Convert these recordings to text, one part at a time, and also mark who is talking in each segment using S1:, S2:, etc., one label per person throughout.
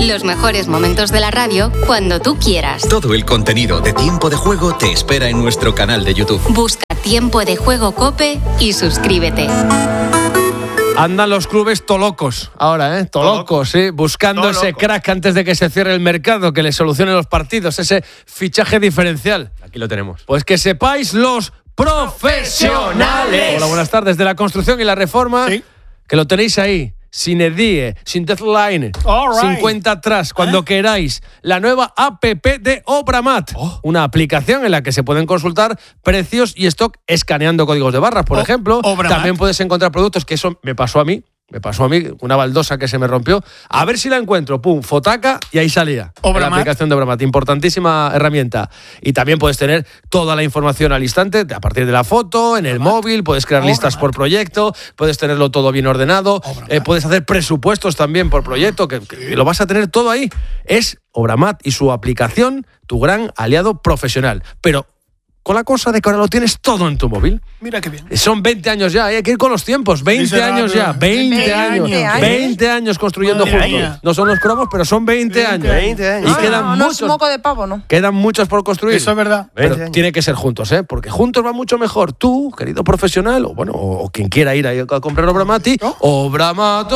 S1: Los mejores momentos de la radio cuando tú quieras.
S2: Todo el contenido de Tiempo de Juego te espera en nuestro canal de YouTube.
S1: Busca Tiempo de Juego COPE y suscríbete.
S3: Andan los clubes tolocos ahora, tolocos, sí, buscando ese crack antes de que se cierre el mercado, que le solucione los partidos, ese fichaje diferencial.
S4: Aquí lo tenemos.
S3: Pues que sepáis los profesionales. Hola, buenas tardes. De la construcción y la reforma, sí, que lo tenéis ahí. Sin EDIE, sin deadline, sin cuenta atrás, cuando queráis. La nueva APP de Obramat, una aplicación en la que se pueden consultar precios y stock escaneando códigos de barras, por ejemplo.
S5: Obramat.
S3: También puedes encontrar productos, que eso me pasó a mí, una baldosa que se me rompió. A ver si la encuentro, pum, fotaca, y ahí salía. La aplicación de Obramat, importantísima herramienta. Y también puedes tener toda la información al instante, a partir de la foto, en el móvil, puedes crear listas por proyecto, puedes tenerlo todo bien ordenado, puedes hacer presupuestos también por proyecto, que lo vas a tener todo ahí. Es Obramat y su aplicación, tu gran aliado profesional. Pero con la cosa de que ahora lo tienes todo en tu móvil.
S5: Mira qué bien.
S3: Son 20 años ya, hay que ir con los tiempos. 20 años ya, 20 años. 20 años construyendo juntos. No son los cromos, pero son 20 años.
S4: 20 años.
S3: Y quedan muchos.
S6: No es moco de pavo, ¿no?
S3: Quedan muchos por construir.
S5: Eso es verdad.
S3: Pero tiene que ser juntos, porque juntos va mucho mejor. Tú, querido profesional, o quien quiera ir a comprar Obramati,
S5: ¿no?
S3: Obramat.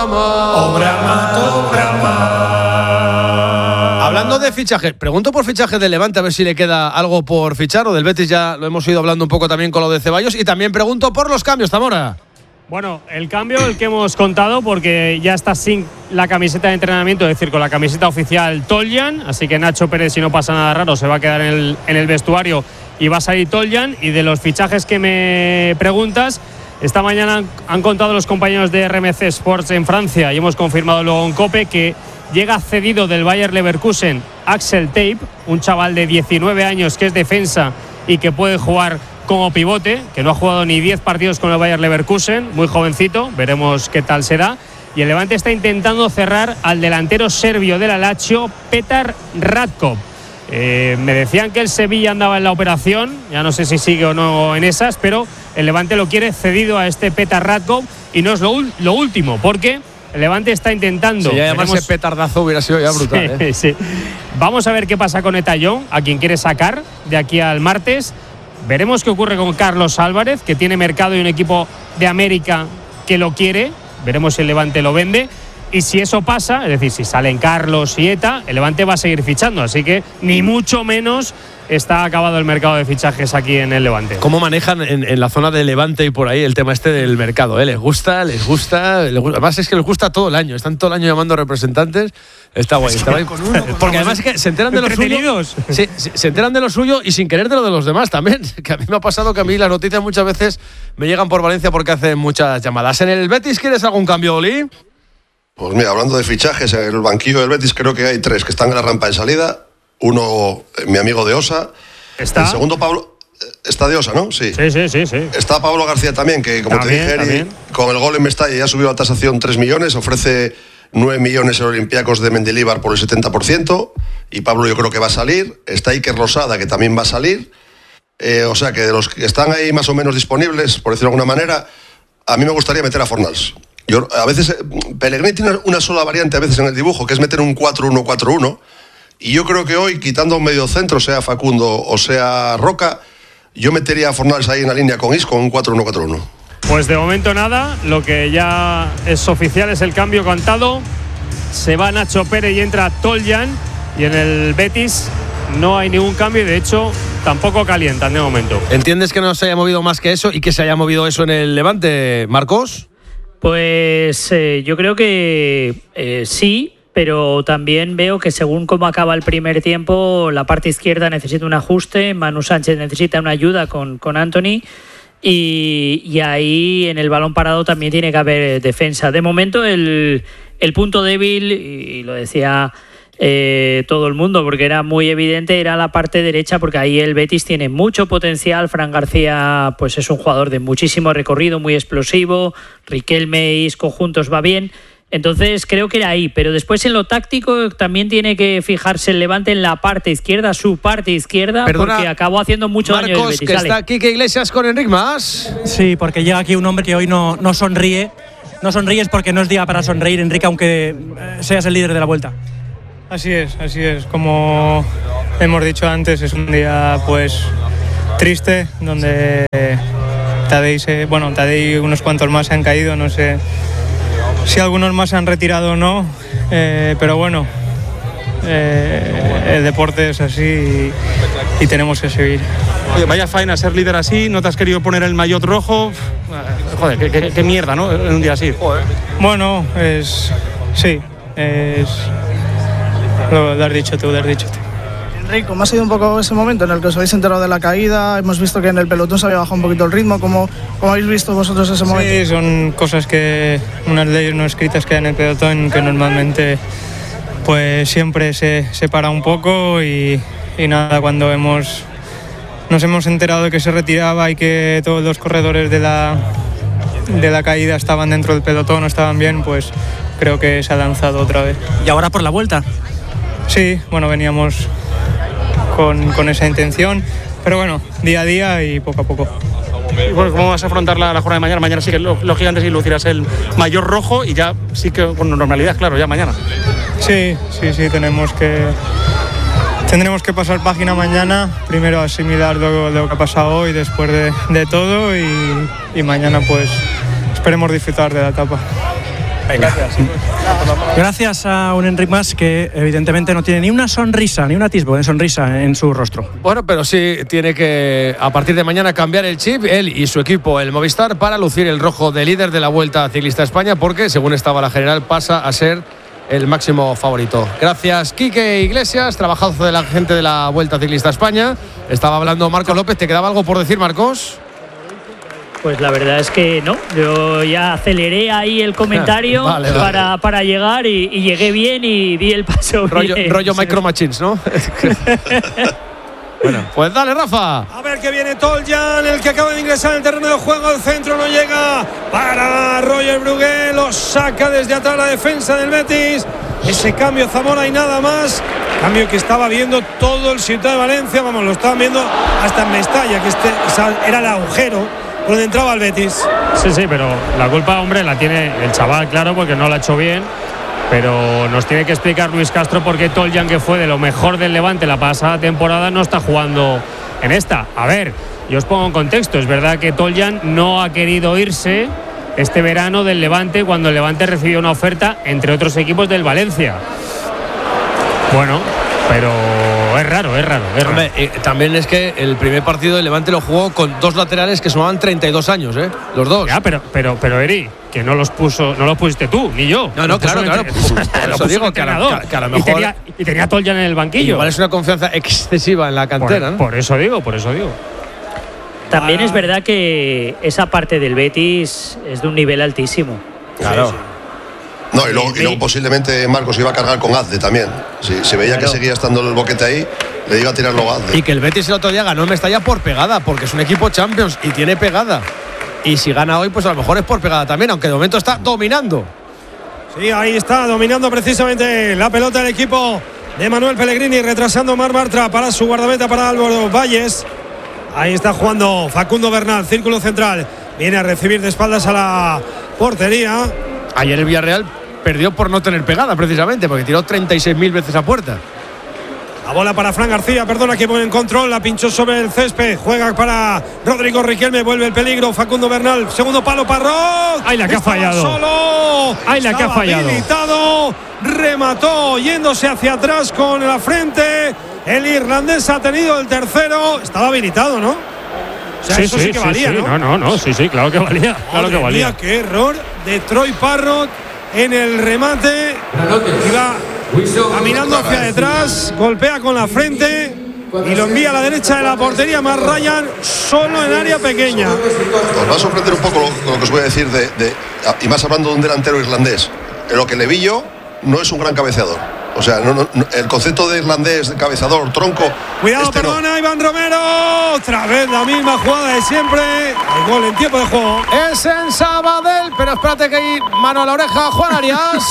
S3: Hablando de fichaje, pregunto por fichaje del Levante, a ver si le queda algo por fichar, o del Betis ya lo hemos ido hablando un poco también con lo de Ceballos, y también pregunto por los cambios, Zamora.
S7: Bueno, el cambio, el que hemos contado, porque ya está sin la camiseta de entrenamiento, es decir, con la camiseta oficial Toljan, así que Nacho Pérez, si no pasa nada raro, se va a quedar en el vestuario y va a salir Toljan. Y de los fichajes que me preguntas, esta mañana han contado los compañeros de RMC Sports en Francia y hemos confirmado luego en COPE que llega cedido del Bayer Leverkusen Axel Tape, un chaval de 19 años que es defensa y que puede jugar como pivote, que no ha jugado ni 10 partidos con el Bayer Leverkusen, muy jovencito, veremos qué tal será. Y el Levante está intentando cerrar al delantero serbio de la Lazio, Petar Ratkov. Me decían que el Sevilla andaba en la operación, ya no sé si sigue o no en esas, pero el Levante lo quiere cedido a este Petar Ratkov, y no es lo último, porque el Levante está intentando.
S3: Si ya llamarse petardazo hubiera sido ya brutal.
S7: Sí. Vamos a ver qué pasa con Etayón, a quien quiere sacar de aquí al martes. Veremos qué ocurre con Carlos Álvarez, que tiene mercado y un equipo de América que lo quiere. Veremos si el Levante lo vende. Y si eso pasa, es decir, si salen Carlos y Eta, el Levante va a seguir fichando. Así que ni mucho menos está acabado el mercado de fichajes aquí en el Levante.
S3: ¿Cómo manejan en la zona de Levante y por ahí el tema este del mercado? Les gusta. Además es que les gusta todo el año. Están todo el año llamando representantes. Está guay. Porque además es que se enteran de lo suyo. Sí, se enteran de lo suyo y sin querer de lo de los demás también. Que a mí me ha pasado que a mí las noticias muchas veces me llegan por Valencia porque hacen muchas llamadas. ¿En el Betis quieres algún cambio, Oli?
S8: Pues mira, hablando de fichajes, en el banquillo del Betis creo que hay 3 que están en la rampa de salida. Uno, mi amigo de Osa.
S7: ¿Está?
S8: El segundo, Pablo. Está de Osa, ¿no? Sí.
S7: Sí.
S8: Está Pablo García también, que como
S7: También,
S8: te dije,
S7: también.
S8: con el gol en Mestalla ya subió la tasación 3 millones, ofrece 9 millones en Olympiacos de Mendilibar por el 70%, y Pablo yo creo que va a salir. Está Iker Losada, que también va a salir. O sea que de los que están ahí más o menos disponibles, por decirlo de alguna manera, a mí me gustaría meter a Fornals. A veces Pellegrini tiene una sola variante a veces en el dibujo, que es meter un 4-1-4-1, y yo creo que hoy, quitando un medio centro, sea Facundo o sea Roca, yo metería a Fornals ahí en la línea con Isco, un 4-1-4-1.
S7: Pues de momento nada, lo que ya es oficial es el cambio cantado. Se va Nacho Pérez y entra Toljan, y en el Betis no hay ningún cambio y de hecho tampoco calientan de momento.
S3: ¿Entiendes que no se haya movido más que eso y que se haya movido eso en el Levante, Marcos?
S9: Pues yo creo que sí, pero también veo que según cómo acaba el primer tiempo, la parte izquierda necesita un ajuste, Manu Sánchez necesita una ayuda con Anthony, y ahí en el balón parado también tiene que haber defensa. De momento el punto débil, y lo decía todo el mundo porque era muy evidente, era la parte derecha, porque ahí el Betis tiene mucho potencial. Fran García pues es un jugador de muchísimo recorrido, muy explosivo. Riquelme y Isco juntos va bien. Entonces creo que era ahí, pero después en lo táctico también tiene que fijarse el Levante en la parte izquierda, su parte izquierda. Perdona, porque acabó haciendo mucho daño el Betis.
S3: Que está Quique Iglesias con Enric Mas.
S10: Sí, porque llega aquí un hombre que hoy no sonríe. No sonríes porque no es día para sonreír, Enrique, aunque seas el líder de la Vuelta.
S4: Así es. Como hemos dicho antes, es un día pues triste, donde Tadej y unos cuantos más se han caído, no sé si algunos más se han retirado o no, pero bueno, el deporte es así y tenemos que seguir.
S5: Oye, vaya faena ser líder así, ¿no te has querido poner el maillot rojo? Joder, qué mierda, ¿no? En un día así. Joder.
S4: Bueno, lo has dicho tú.
S6: Enrique, ¿cómo ha sido un poco ese momento en el que os habéis enterado de la caída? Hemos visto que en el pelotón se había bajado un poquito el ritmo. ¿Cómo habéis visto vosotros ese momento?
S4: Sí, son cosas unas leyes no escritas que hay en el pelotón, que normalmente pues siempre se para un poco y nada, cuando nos hemos enterado de que se retiraba y que todos los corredores de la caída estaban dentro del pelotón, no estaban bien, pues creo que se ha lanzado otra vez.
S10: ¿Y ahora por la vuelta?
S4: Sí, bueno, veníamos con esa intención, pero bueno, día a día y poco a poco.
S5: Bueno, ¿cómo vas a afrontar la jornada de mañana? Mañana sí que los gigantes y lucirás el maillot rojo y ya sí que con normalidad, claro, ya mañana.
S4: Sí, tendremos que pasar página mañana, primero asimilar lo que ha pasado hoy después de todo y mañana pues esperemos disfrutar de la etapa.
S10: Gracias a un Enric Mas que evidentemente no tiene ni una sonrisa, ni un atisbo de sonrisa en su rostro.
S3: Bueno, pero sí tiene que a partir de mañana cambiar el chip, él y su equipo, el Movistar, para lucir el rojo de líder de la Vuelta Ciclista a España, porque según estaba la general pasa a ser el máximo favorito. Gracias, Quique Iglesias, trabajazo de la gente de la Vuelta Ciclista a España. Estaba hablando Marcos López. ¿Te quedaba algo por decir, Marcos?
S9: Pues la verdad es que no, yo ya aceleré ahí el comentario
S3: vale.
S9: Para llegar y llegué bien y di el paso bien.
S3: Rollo Micro Machines, ¿no? Bueno, pues dale, Rafa.
S11: A ver que viene Toljan, el que acaba de ingresar en el terreno de juego. Al centro no llega para Roger Brugué, lo saca desde atrás la defensa del Betis. Ese cambio Zamora y nada más. Cambio que estaba viendo todo el Ciudad de Valencia. Vamos, lo estaban viendo hasta en Mestalla, que era el agujero por donde entraba el Betis.
S7: Sí, pero la culpa, hombre, la tiene el chaval, claro, porque no lo ha hecho bien. Pero nos tiene que explicar Luis Castro por qué Toljan, que fue de lo mejor del Levante la pasada temporada, no está jugando en esta. A ver, yo os pongo en contexto. Es verdad que Toljan no ha querido irse este verano del Levante cuando el Levante recibió una oferta, entre otros equipos, del Valencia. Bueno, pero es raro. Hombre,
S3: también es que el primer partido del Levante lo jugó con dos laterales que sumaban 32 años, los dos.
S7: Ya, pero Eri, que no los pusiste tú, ni yo.
S3: No, claro. Por eso digo que a lo mejor.
S7: Y tenía Toljan en el banquillo.
S3: Igual es una confianza excesiva en la cantera, ¿no?
S7: Por eso digo.
S9: También es verdad que esa parte del Betis es de un nivel altísimo.
S3: Claro.
S8: Sí. No, y luego posiblemente Marcos iba a cargar con Azde también. Si veía que seguía estando el boquete ahí, le iba a tirar luego a Azde.
S3: Y que el Betis el otro día ganó en Mestalla por pegada, porque es un equipo Champions y tiene pegada. Y si gana hoy, pues a lo mejor es por pegada también, aunque de momento está dominando.
S11: Sí, ahí está dominando precisamente la pelota el equipo de Manuel Pellegrini, retrasando Marc Bartra para su guardameta, para Álvaro Valles. Ahí está jugando Facundo Bernal, círculo central. Viene a recibir de espaldas a la portería.
S3: Ayer el Villarreal perdió por no tener pegada, precisamente, porque tiró 36.000 veces a puerta.
S11: La bola para Fran García, perdona, que pone en control, la pinchó sobre el césped, juega para Rodrigo Riquelme, vuelve el peligro, Facundo Bernal, segundo palo para Roc.
S7: ¡Ay, la que ha fallado!
S11: Solo.
S7: ¡Ay, la que ha fallado!
S11: Habilitado, remató yéndose hacia atrás con la frente. El irlandés ha tenido el tercero, estaba habilitado, ¿no? O sea, eso sí que valía, ¿no?
S7: No, sí, claro que valía. Claro que valía.
S11: Mía, qué error de Troy Parrott en el remate. Iba caminando hacia detrás, golpea con la frente y lo envía a la derecha de la portería. Más Ryan solo en área pequeña.
S8: Os va a sorprender un poco lo que os voy a decir y más hablando de un delantero irlandés. En lo que le vi yo, no es un gran cabeceador. O sea, el concepto de irlandés, de cabezador, tronco.
S11: Cuidado, perdona, Iván Romero. Otra vez la misma jugada de siempre. El gol en tiempo de juego.
S3: Es en Sabadell, pero espérate que hay mano a la oreja, Juan Arias.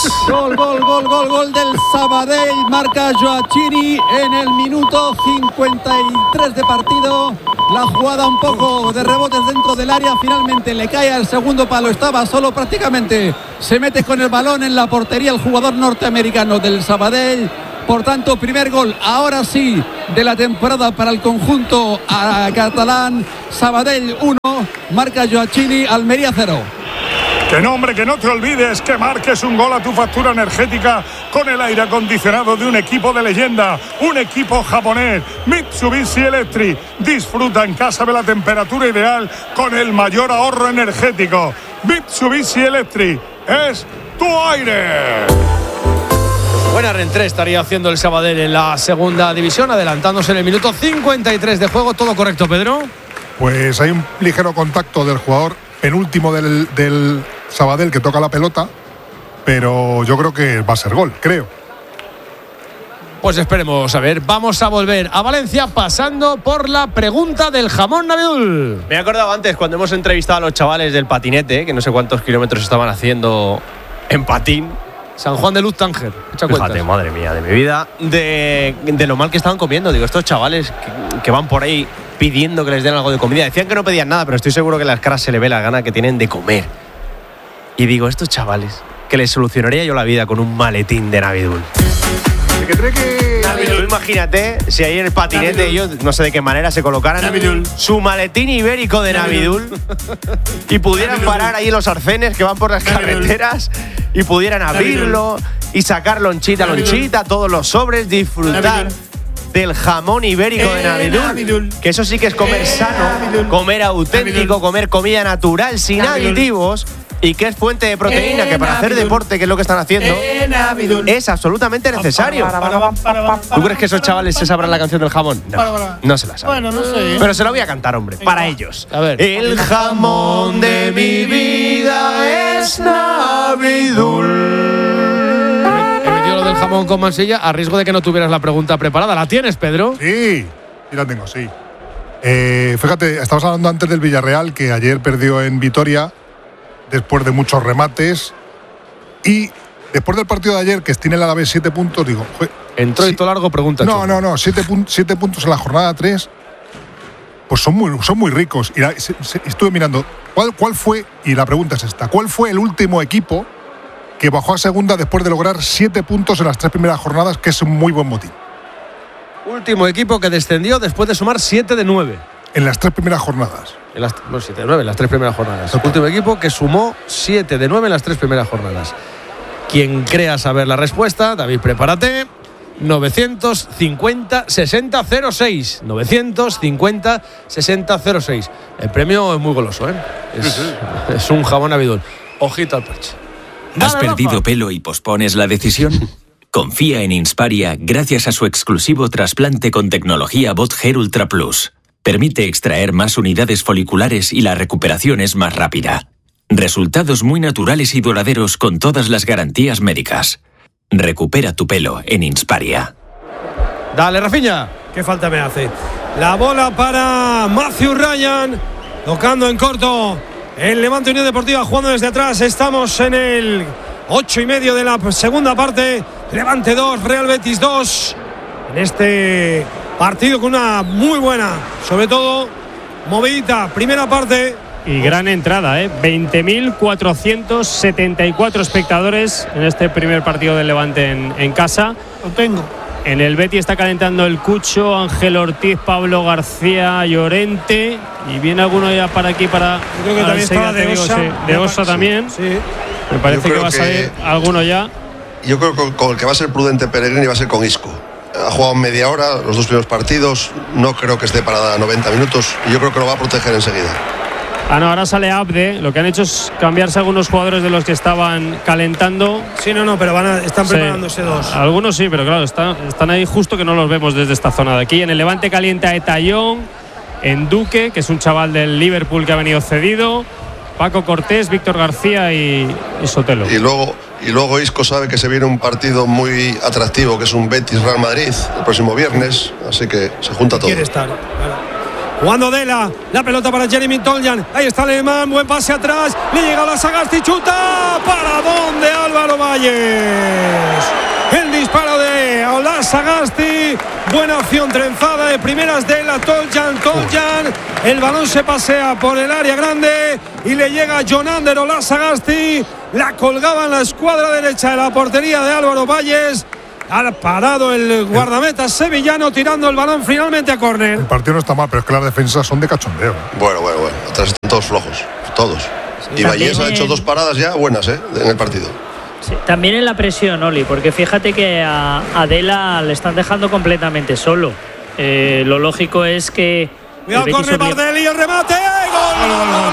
S12: Gol del Sabadell. Marca Joachini en el minuto 53 de partido. La jugada un poco de rebotes dentro del área. Finalmente le cae al segundo palo. Estaba solo prácticamente. Se mete con el balón en la portería el jugador norteamericano del Sabadell. Por tanto, primer gol, ahora sí, de la temporada para el conjunto catalán. Sabadell 1, marca Gioacchini, Almería 0.
S13: Que no, hombre, que no te olvides que marques un gol a tu factura energética con el aire acondicionado de un equipo de leyenda, un equipo japonés, Mitsubishi Electric. Disfruta en casa de la temperatura ideal con el mayor ahorro energético. Mitsubishi Electric es tu aire.
S3: Buena reentré estaría haciendo el Sabadell en la segunda división, adelantándose en el minuto 53 de juego. ¿Todo correcto, Pedro?
S14: Pues hay un ligero contacto del jugador penúltimo del Sabadell que toca la pelota, pero yo creo que va a ser gol, creo.
S3: Pues esperemos a ver. Vamos a volver a Valencia pasando por la pregunta del jamón Navidul.
S15: Me he acordado antes cuando hemos entrevistado a los chavales del patinete, que no sé cuántos kilómetros estaban haciendo en patín.
S3: San Juan de Luz, Tánger.
S15: Fíjate, madre mía, de mi vida, de lo mal que estaban comiendo. Digo, estos chavales que van por ahí pidiendo que les den algo de comida. Decían que no pedían nada, pero estoy seguro que en las caras se le ve la gana que tienen de comer. Y digo, estos chavales, que les solucionaría yo la vida con un maletín de Navidul. Tú imagínate si ahí en el patinete ellos, no sé de qué manera, se colocaran su maletín ibérico de Navidul y pudieran parar ahí en los arcenes que van por las carreteras y pudieran abrirlo y sacar lonchita, todos los sobres, disfrutar del jamón ibérico de Navidul, que eso sí que es comer sano, comer auténtico, comer comida natural, sin aditivos, y que es fuente de proteína, que para hacer deporte, que es lo que están haciendo, es absolutamente necesario. ¿Tú crees que esos chavales se sabrán la canción del jamón? No se la saben.
S6: Bueno, no sé.
S15: Pero se la voy a cantar, hombre, para ellos. A ver. El jamón de mi vida es Navidul.
S3: Del jamón con Mansilla, a riesgo de que no tuvieras la pregunta preparada. ¿La tienes, Pedro?
S14: Sí la tengo, sí. Fíjate, estabas hablando antes del Villarreal, que ayer perdió en Vitoria después de muchos remates, y después del partido de ayer, que tiene el Alavés 7 puntos, digo...
S3: Entró y todo largo, pregunta.
S14: No, 7 puntos en la jornada 3, pues son muy ricos. Y estuve mirando, ¿cuál fue? Y la pregunta es esta, ¿cuál fue el último equipo que bajó a segunda después de lograr 7 puntos en las 3 primeras jornadas, que es un muy buen motín?
S3: Último equipo que descendió después de sumar 7 de 9.
S14: En las 3 primeras jornadas.
S3: 7 de 9 en las 3 primeras jornadas. El último equipo que sumó 7 de 9 en las 3 primeras jornadas. Quien crea saber la respuesta, David, prepárate. 950-60-06. 950-60-06. El premio es muy goloso, ¿eh? Es un jamón Navidul. Ojito al parche.
S16: ¿Has perdido pelo y pospones la decisión? Confía en Insparia gracias a su exclusivo trasplante con tecnología BotHair Ultra Plus. Permite extraer más unidades foliculares y la recuperación es más rápida. Resultados muy naturales y duraderos con todas las garantías médicas. Recupera tu pelo en Insparia.
S3: Dale, Rafinha.
S11: ¿Qué falta me hace? La bola para Matthew Ryan, tocando en corto el Levante Unión Deportiva, jugando desde atrás. Estamos en el 8:30 de la segunda parte. Levante 2, Real Betis 2. En este partido con una muy buena, sobre todo, movidita primera parte.
S7: Y gran entrada, 20.474 espectadores en este primer partido del Levante en casa.
S6: Lo tengo.
S7: En el Betis está calentando el Cucho, Ángel Ortiz, Pablo García, Llorente. Y viene alguno ya para aquí para.
S11: Yo creo que también estaba de Osa.
S7: De Osa también.
S11: Sí.
S7: Me parece que va a salir alguno ya.
S8: Yo creo que con el que va a ser prudente Pellegrini va a ser con Isco. Ha jugado media hora los 2 primeros partidos. No creo que esté para 90 minutos. Y yo creo que lo va a proteger enseguida.
S7: No, ahora sale Abde. Lo que han hecho es cambiarse algunos jugadores de los que estaban calentando.
S11: Sí, pero están preparándose dos.
S7: Algunos sí, pero claro, están ahí justo que no los vemos desde esta zona de aquí. En el Levante calienta Etayón, en Duque, que es un chaval del Liverpool que ha venido cedido, Paco Cortés, Víctor García y Sotelo.
S8: Y luego Isco sabe que se viene un partido muy atractivo, que es un Betis-Real Madrid el próximo viernes, así que se junta todo.
S11: Quiere estar, claro. Jugando Dela, la pelota para Jeremy Toljan. Ahí está el alemán, buen pase atrás. Le llega la Sagasti, chuta. ¿Para dónde Álvaro Valles? El disparo de Ola Sagasti. Buena opción trenzada de primeras Dela, Toljan. El balón se pasea por el área grande y le llega Jonander Ola Sagasti. La colgaba en la escuadra derecha de la portería de Álvaro Valles. Ha parado el guardameta sevillano tirando el balón finalmente a córner.
S14: El partido no está mal, pero es que las defensas son de cachondeo.
S8: Bueno. Atrás están todos flojos. Todos. Y Vallés ha hecho 2 paradas ya buenas, en el partido.
S9: Sí, también en la presión, Oli, porque fíjate que a Adela le están dejando completamente solo. Lo lógico es que.
S11: Cuidado, corre Bardelli, el remate. ¡Gol!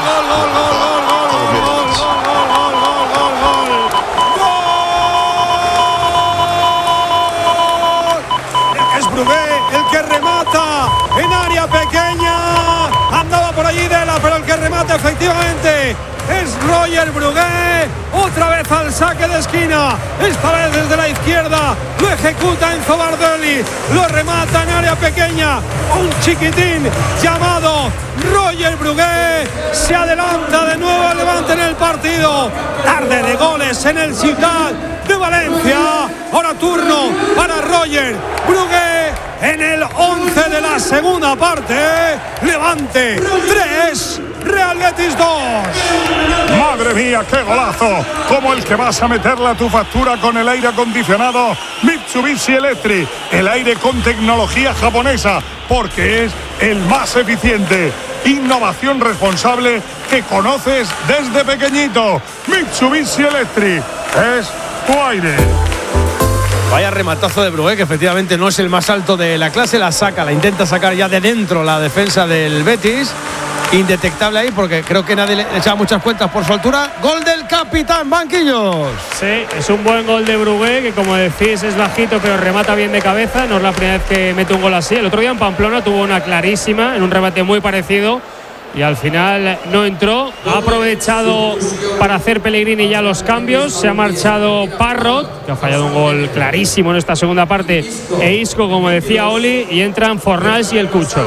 S11: Es Brugué el que remata en área pequeña. Andaba por allí Dela, pero el que remata efectivamente es Roger Brugué. Otra vez al saque de esquina. Esta vez desde la izquierda. Lo ejecuta Enzo Bardelli. Lo remata en área pequeña. Un chiquitín llamado Roger Brugué. Se adelanta de nuevo al Levante en el partido. Tarde de goles en el Ciutat de Valencia. Ahora turno para Roger Brugué en el 11 de la segunda parte. Levante 3, Real Betis 2.
S13: Madre mía, qué golazo, como el que vas a meterle a tu factura con el aire acondicionado Mitsubishi Electric, el aire con tecnología japonesa, porque es el más eficiente. Innovación responsable que conoces desde pequeñito. Mitsubishi Electric es tu aire.
S3: Vaya rematazo de Brugué, que efectivamente no es el más alto de la clase, la intenta sacar ya de dentro la defensa del Betis. Indetectable ahí, porque creo que nadie le echaba muchas cuentas por su altura. Gol del capitán, banquillos.
S7: Sí, es un buen gol de Brugué, que como decís es bajito pero remata bien de cabeza. No es la primera vez que mete un gol así. El otro día en Pamplona tuvo una clarísima en un remate muy parecido y al final no entró. Ha aprovechado para hacer Pellegrini ya los cambios. Se ha marchado Parrot, que ha fallado un gol clarísimo en esta segunda parte, e Isco, como decía Oli, y entran Fornals y el Cucho.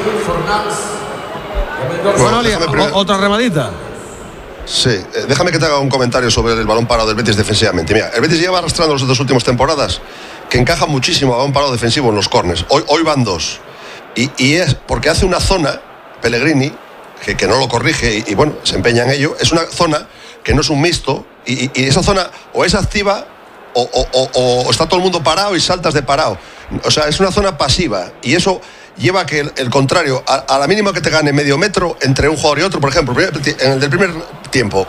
S3: Bueno, Oli, otra remadita.
S8: Sí, déjame que te haga un comentario sobre el balón parado del Betis defensivamente. Mira, el Betis lleva arrastrando las 2 últimas temporadas que encaja muchísimo a balón parado defensivo en los córners. Hoy van 2. Y es porque hace una zona, Pellegrini, que no lo corrige y bueno, se empeña en ello. Es una zona que no es un mixto y esa zona o es activa o está todo el mundo parado y saltas de parado. O sea, es una zona pasiva y eso lleva a que el contrario, a la mínima que te gane medio metro entre un jugador y otro, por ejemplo, en el del primer tiempo,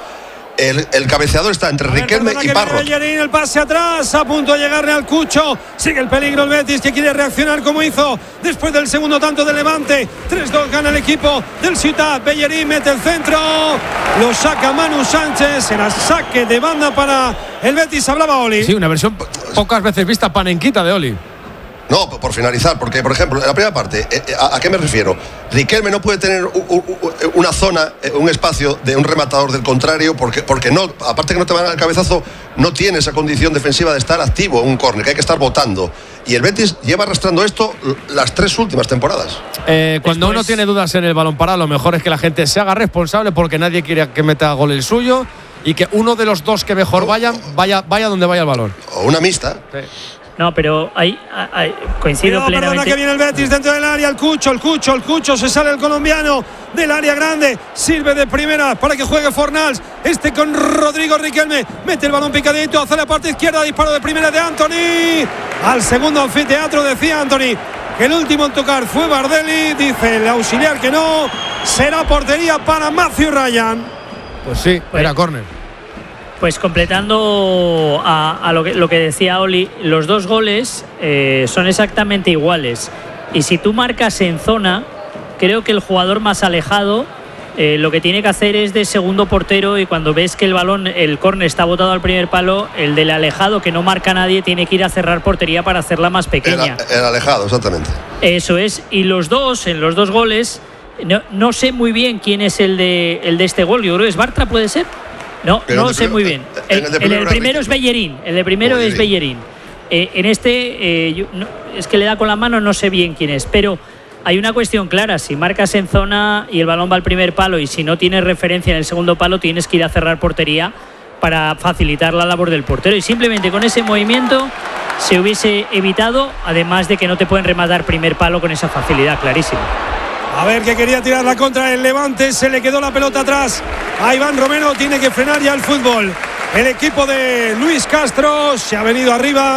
S8: el cabeceador está entre Riquelme y Parrot.
S11: Bellerín, el pase atrás, a punto de llegarle al Cucho. Sigue el peligro el Betis, que quiere reaccionar como hizo después del segundo tanto de Levante. 3-2 gana el equipo del Ciutat. Bellerín mete el centro, lo saca Manu Sánchez. Era saque de banda para el Betis. Hablaba Oli.
S3: Sí, una versión pocas veces vista panenquita de Oli.
S8: No, por finalizar, porque por ejemplo, en la primera parte, ¿a qué me refiero? Riquelme no puede tener una zona, un espacio de un rematador del contrario, porque no, aparte que no te van al cabezazo, no tiene esa condición defensiva de estar activo en un córner, que hay que estar botando. Y el Betis lleva arrastrando esto las 3 últimas temporadas.
S3: Cuando uno tiene dudas en el balón parado, lo mejor es que la gente se haga responsable, porque nadie quiere que meta gol el suyo, y que uno de los dos que mejor vaya donde vaya el balón.
S8: O una mixta.
S3: Sí.
S9: No, pero ahí coincido plenamente.
S11: Perdona, que viene el Betis dentro del área, el Cucho, se sale el colombiano del área grande, sirve de primera para que juegue Fornals, con Rodrigo Riquelme, mete el balón picadito hacia la parte izquierda, disparo de primera de Anthony, al segundo anfiteatro, decía Anthony, que el último en tocar fue Bardelli, dice el auxiliar que no, será portería para Matthew Ryan.
S3: Pues sí, era córner.
S9: Pues completando a lo que decía Oli, los 2 goles son exactamente iguales. Y si tú marcas en zona, creo que el jugador más alejado lo que tiene que hacer es de segundo portero, y cuando ves que el córner está botado al primer palo, el del alejado, que no marca a nadie, tiene que ir a cerrar portería para hacerla más pequeña.
S8: El alejado, exactamente.
S9: Eso es. Y en los dos goles, no sé muy bien quién es el de este gol. Yo creo que es Bartra, ¿puede ser? No lo sé muy bien. El primero es Bellerín. El de primero es Bellerín. En este, es que le da con la mano, no sé bien quién es. Pero hay una cuestión clara. Si marcas en zona y el balón va al primer palo, y si no tienes referencia en el segundo palo, tienes que ir a cerrar portería para facilitar la labor del portero. Y simplemente con ese movimiento se hubiese evitado, además de que no te pueden rematar primer palo con esa facilidad, clarísimo.
S11: A ver, que quería tirar la contra el Levante, se le quedó la pelota atrás a Iván Romero, tiene que frenar ya el fútbol. El equipo de Luis Castro se ha venido arriba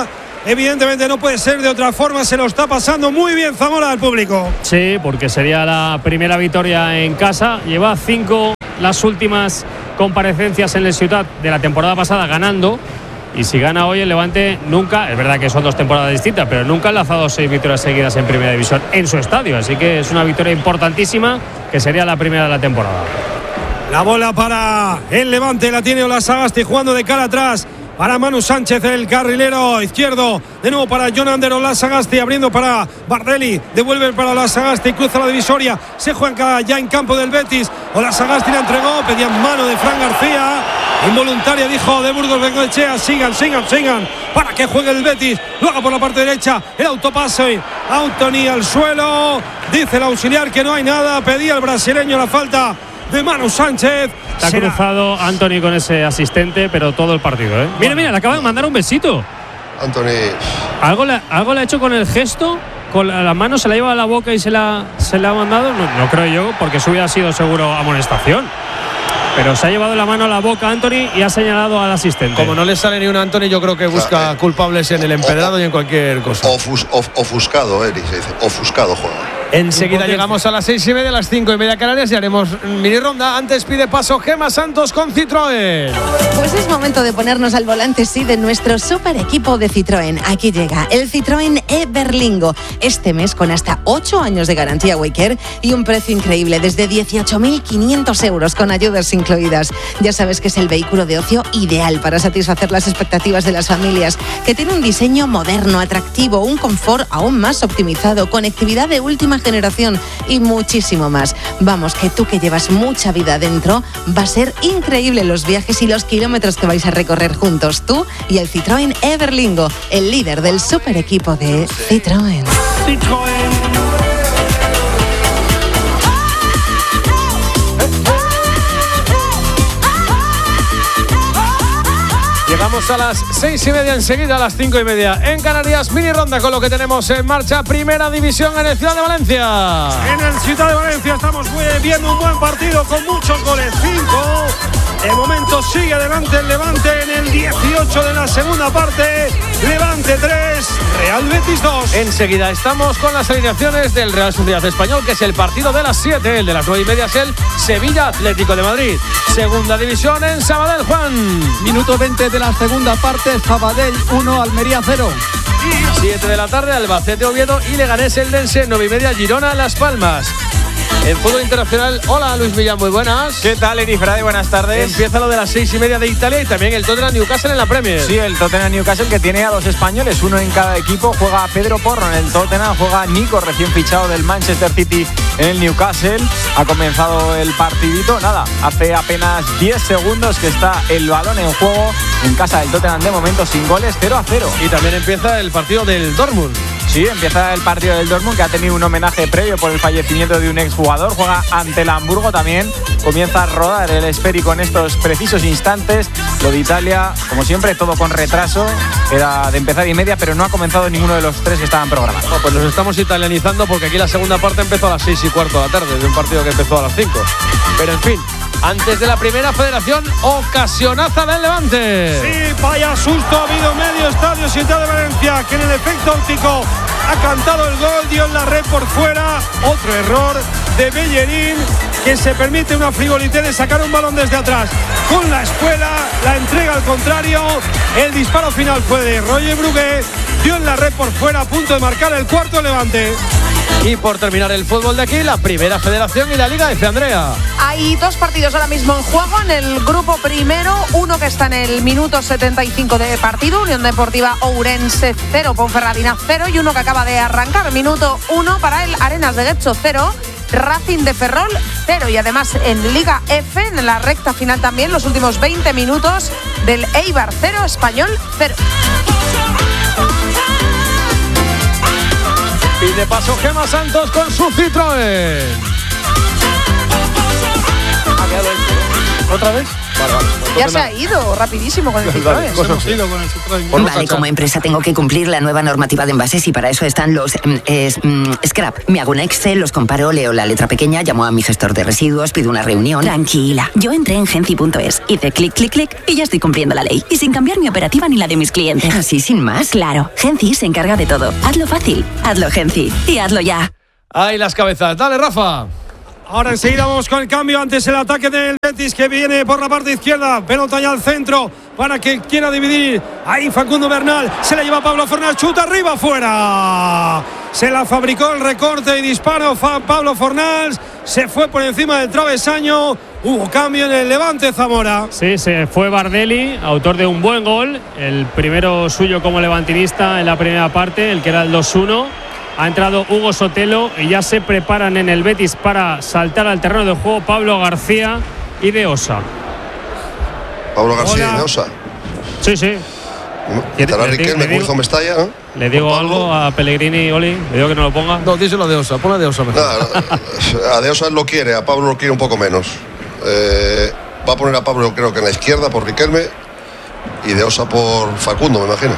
S11: evidentemente no puede ser de otra forma, se lo está pasando muy bien Zamora al público.
S7: Sí, porque sería la primera victoria en casa. Lleva 5 las últimas comparecencias en el Ciutat de la temporada pasada ganando. Y si gana hoy el Levante, nunca, es verdad que son 2 temporadas distintas, pero nunca ha lanzado 6 victorias seguidas en Primera División en su estadio. Así que es una victoria importantísima, que sería la primera de la temporada.
S11: La bola para el Levante, la tiene Ola Sagasti jugando de cara atrás. Para Manu Sánchez, el carrilero izquierdo. De nuevo para Jonander Ola Sagasti, abriendo para Bardelli. Devuelve para Ola Sagasti, cruza la divisoria. Se juega ya en campo del Betis. Ola Sagasti la entregó, pedía mano de Fran García. Involuntaria, dijo de Burgos Bengoechea. Sigan. Para que juegue el Betis. Luego por la parte derecha, el autopase. Anthony al suelo. Dice el auxiliar que no hay nada. Pedía el brasileño la falta de Manu Sánchez.
S7: Está cruzado Anthony con ese asistente, pero todo el partido, ¿eh? Mira, le acaba de mandar un besito.
S8: Anthony.
S7: Algo le ha hecho con el gesto, con la mano, se la lleva a la boca y se la ha mandado. No creo yo, porque eso hubiera sido seguro amonestación. Pero se ha llevado la mano a la boca Anthony y ha señalado al asistente.
S3: Como no le sale ni un Anthony, yo creo que busca culpables en el empedrado y en cualquier cosa.
S8: Ofuscado, Eric, se dice. Ofuscado juega.
S3: Enseguida llegamos a las 6:30, a las 5:30 Canarias y haremos mini ronda. Antes pide paso Gemma Santos con Citroën.
S17: Pues es momento de ponernos al volante, sí, de nuestro super equipo de Citroën. Aquí llega el Citroën e-Berlingo. Este mes con hasta 8 años de garantía Waycare y un precio increíble desde 18.500 euros con ayudas incluidas. Ya sabes que es el vehículo de ocio ideal para satisfacer las expectativas de las familias, que tiene un diseño moderno, atractivo, un confort aún más optimizado, conectividad de última generación y muchísimo más. Vamos, que tú que llevas mucha vida dentro, va a ser increíble los viajes y los kilómetros que vais a recorrer juntos, tú y el Citroën e-Berlingo, el líder del super equipo de Citroën.
S3: Llegamos a las 6:30, enseguida a las 5:30 en Canarias. Mini ronda con lo que tenemos en marcha. Primera división en el Ciudad de Valencia.
S11: En el Ciudad de Valencia estamos viendo un buen partido con muchos goles. 5. De momento sigue adelante el Levante en el 18 de la segunda parte. Levante 3, Real Betis 2.
S3: Enseguida estamos con las alineaciones del Real Sociedad Español, que es el partido de las 7. El de las 9:30 es el Sevilla Atlético de Madrid. Segunda división en Sabadell, Juan.
S12: Minuto 20 de la segunda parte. Sabadell 1, Almería 0.
S3: 7 de la tarde, Albacete Oviedo y Leganés Eldense. 9:30, Girona Las Palmas. En fútbol internacional, hola Luis Millán, muy buenas.
S15: ¿Qué tal, Eri Frade? Buenas tardes.
S3: Empieza lo de las 6:30 de Italia y también el Tottenham Newcastle en la Premier.
S15: Sí, el Tottenham Newcastle, que tiene a 2 españoles, uno en cada equipo. Juega Pedro Porro en el Tottenham, juega Nico, recién fichado del Manchester City en el Newcastle. Ha comenzado el partidito, hace apenas 10 segundos que está el balón en juego en casa del Tottenham, de momento sin goles, 0-0.
S3: Y también empieza el partido del Dortmund.
S15: Sí, empieza el partido del Dortmund, que ha tenido un homenaje previo por el fallecimiento de un exjugador. Juega ante el Hamburgo también. Comienza a rodar el esférico en estos precisos instantes. Lo de Italia, como siempre, todo con retraso. Era de empezar 1:30, pero no ha comenzado ninguno de los 3 que estaban programados.
S3: Pues los estamos italianizando porque aquí la segunda parte empezó a las 6:15 de la tarde, de un partido que empezó a las 5. Pero en fin, antes de la primera federación, ocasionaza del Levante.
S11: Sí, vaya susto ha habido medio estadio Ciudad de Valencia, que en el efecto óptico ha cantado el gol, dio en la red por fuera. Otro error de Bellerín, que se permite una frivolité de sacar un balón desde atrás con la espuela, la entrega al contrario. El disparo final fue de Roger Brugué, dio en la red por fuera, a punto de marcar el cuarto Levante.
S3: Y por terminar el fútbol de aquí, la primera federación y la Liga F, Andrea.
S18: Hay 2 partidos ahora mismo en juego en el grupo primero, uno que está en el minuto 75 de partido, Unión Deportiva Ourense 0, Ponferradina 0, y uno que acaba de arrancar, minuto 1 para el Arenas de Getxo 0, Racing de Ferrol 0, y además en Liga F, en la recta final también, los últimos 20 minutos del Eibar 0, Español 0.
S3: Y de paso Gemma Santos con su Citroën. ¿Otra vez?
S18: Ya se ha ido rapidísimo con el Citroën.
S19: Vale, como empresa tengo que cumplir la nueva normativa de envases y para eso están los scrap. Me hago un Excel, los comparo, leo la letra pequeña, llamo a mi gestor de residuos, pido una reunión. Tranquila, yo entré en Genci.es, hice clic, clic, clic y ya estoy cumpliendo la ley. Y sin cambiar mi operativa ni la de mis clientes. Así, sin más. Claro, Genci se encarga de todo. Hazlo fácil, hazlo Genci y hazlo ya.
S3: Ahí las cabezas. Dale, Rafa.
S11: Ahora enseguida vamos con el cambio. Antes el ataque del Betis que viene por la parte izquierda. Pelota ya al centro para que quiera dividir. Ahí Facundo Bernal. Se la lleva Pablo Fornals. Chuta arriba, fuera. Se la fabricó el recorte y disparo. Pablo Fornals. Se fue por encima del travesaño. Hubo cambio en el Levante Zamora.
S7: Sí, se fue Bardelli, autor de un buen gol. El primero suyo como levantinista en la primera parte, el que era el 2-1. Ha entrado Hugo Sotelo y ya se preparan en el Betis para saltar al terreno de juego Pablo García y De Osa.
S8: Pablo García y De Osa.
S7: Sí, sí.
S8: Estará Riquelme como hizo Mestalla, ¿no?
S7: Le digo algo a Pellegrini, Oli. Le digo que no lo ponga.
S3: No, díselo a De Osa. Pon a De Osa mejor.
S8: A De Osa lo quiere, a Pablo lo quiere un poco menos. Va a poner a Pablo, creo que en la izquierda por Riquelme y De Osa por Facundo, me imagino.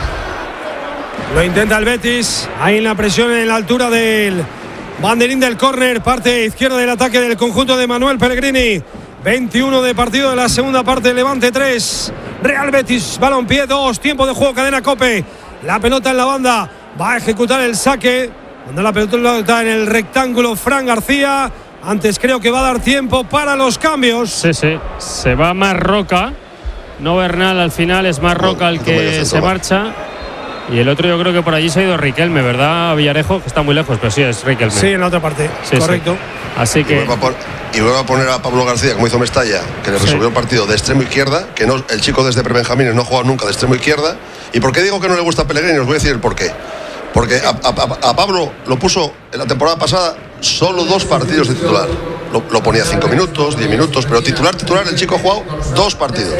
S11: Lo intenta el Betis. Ahí en la presión en la altura del banderín del córner. Parte izquierda del ataque del conjunto de Manuel Pellegrini. 21 de partido de la segunda parte. Levante 3. Real Betis. Balompié 2. Tiempo de juego. Cadena COPE. La pelota en la banda. Va a ejecutar el saque. Cuando la pelota en el rectángulo, Fran García. Antes creo que va a dar tiempo para los cambios.
S7: Sí, sí. Se va Marroca. No Bernal al final. Es Marroca el que se marcha. Y el otro yo creo que por allí se ha ido Riquelme, ¿verdad? Villarejo, que está muy lejos, pero sí es Riquelme.
S11: Sí, en la otra parte, sí, correcto.
S7: Sí. Así que...
S8: Y vuelve a poner a Pablo García, como hizo Mestalla, que le resolvió el partido de extremo izquierda, que no, el chico desde Prebenjamines no ha jugado nunca de extremo izquierda. ¿Y por qué digo que no le gusta a Pellegrini? Os voy a decir el porqué. Porque a Pablo lo puso en la temporada pasada solo 2 partidos de titular. Lo ponía 5 minutos, 10 minutos, pero titular, el chico ha jugado 2 partidos.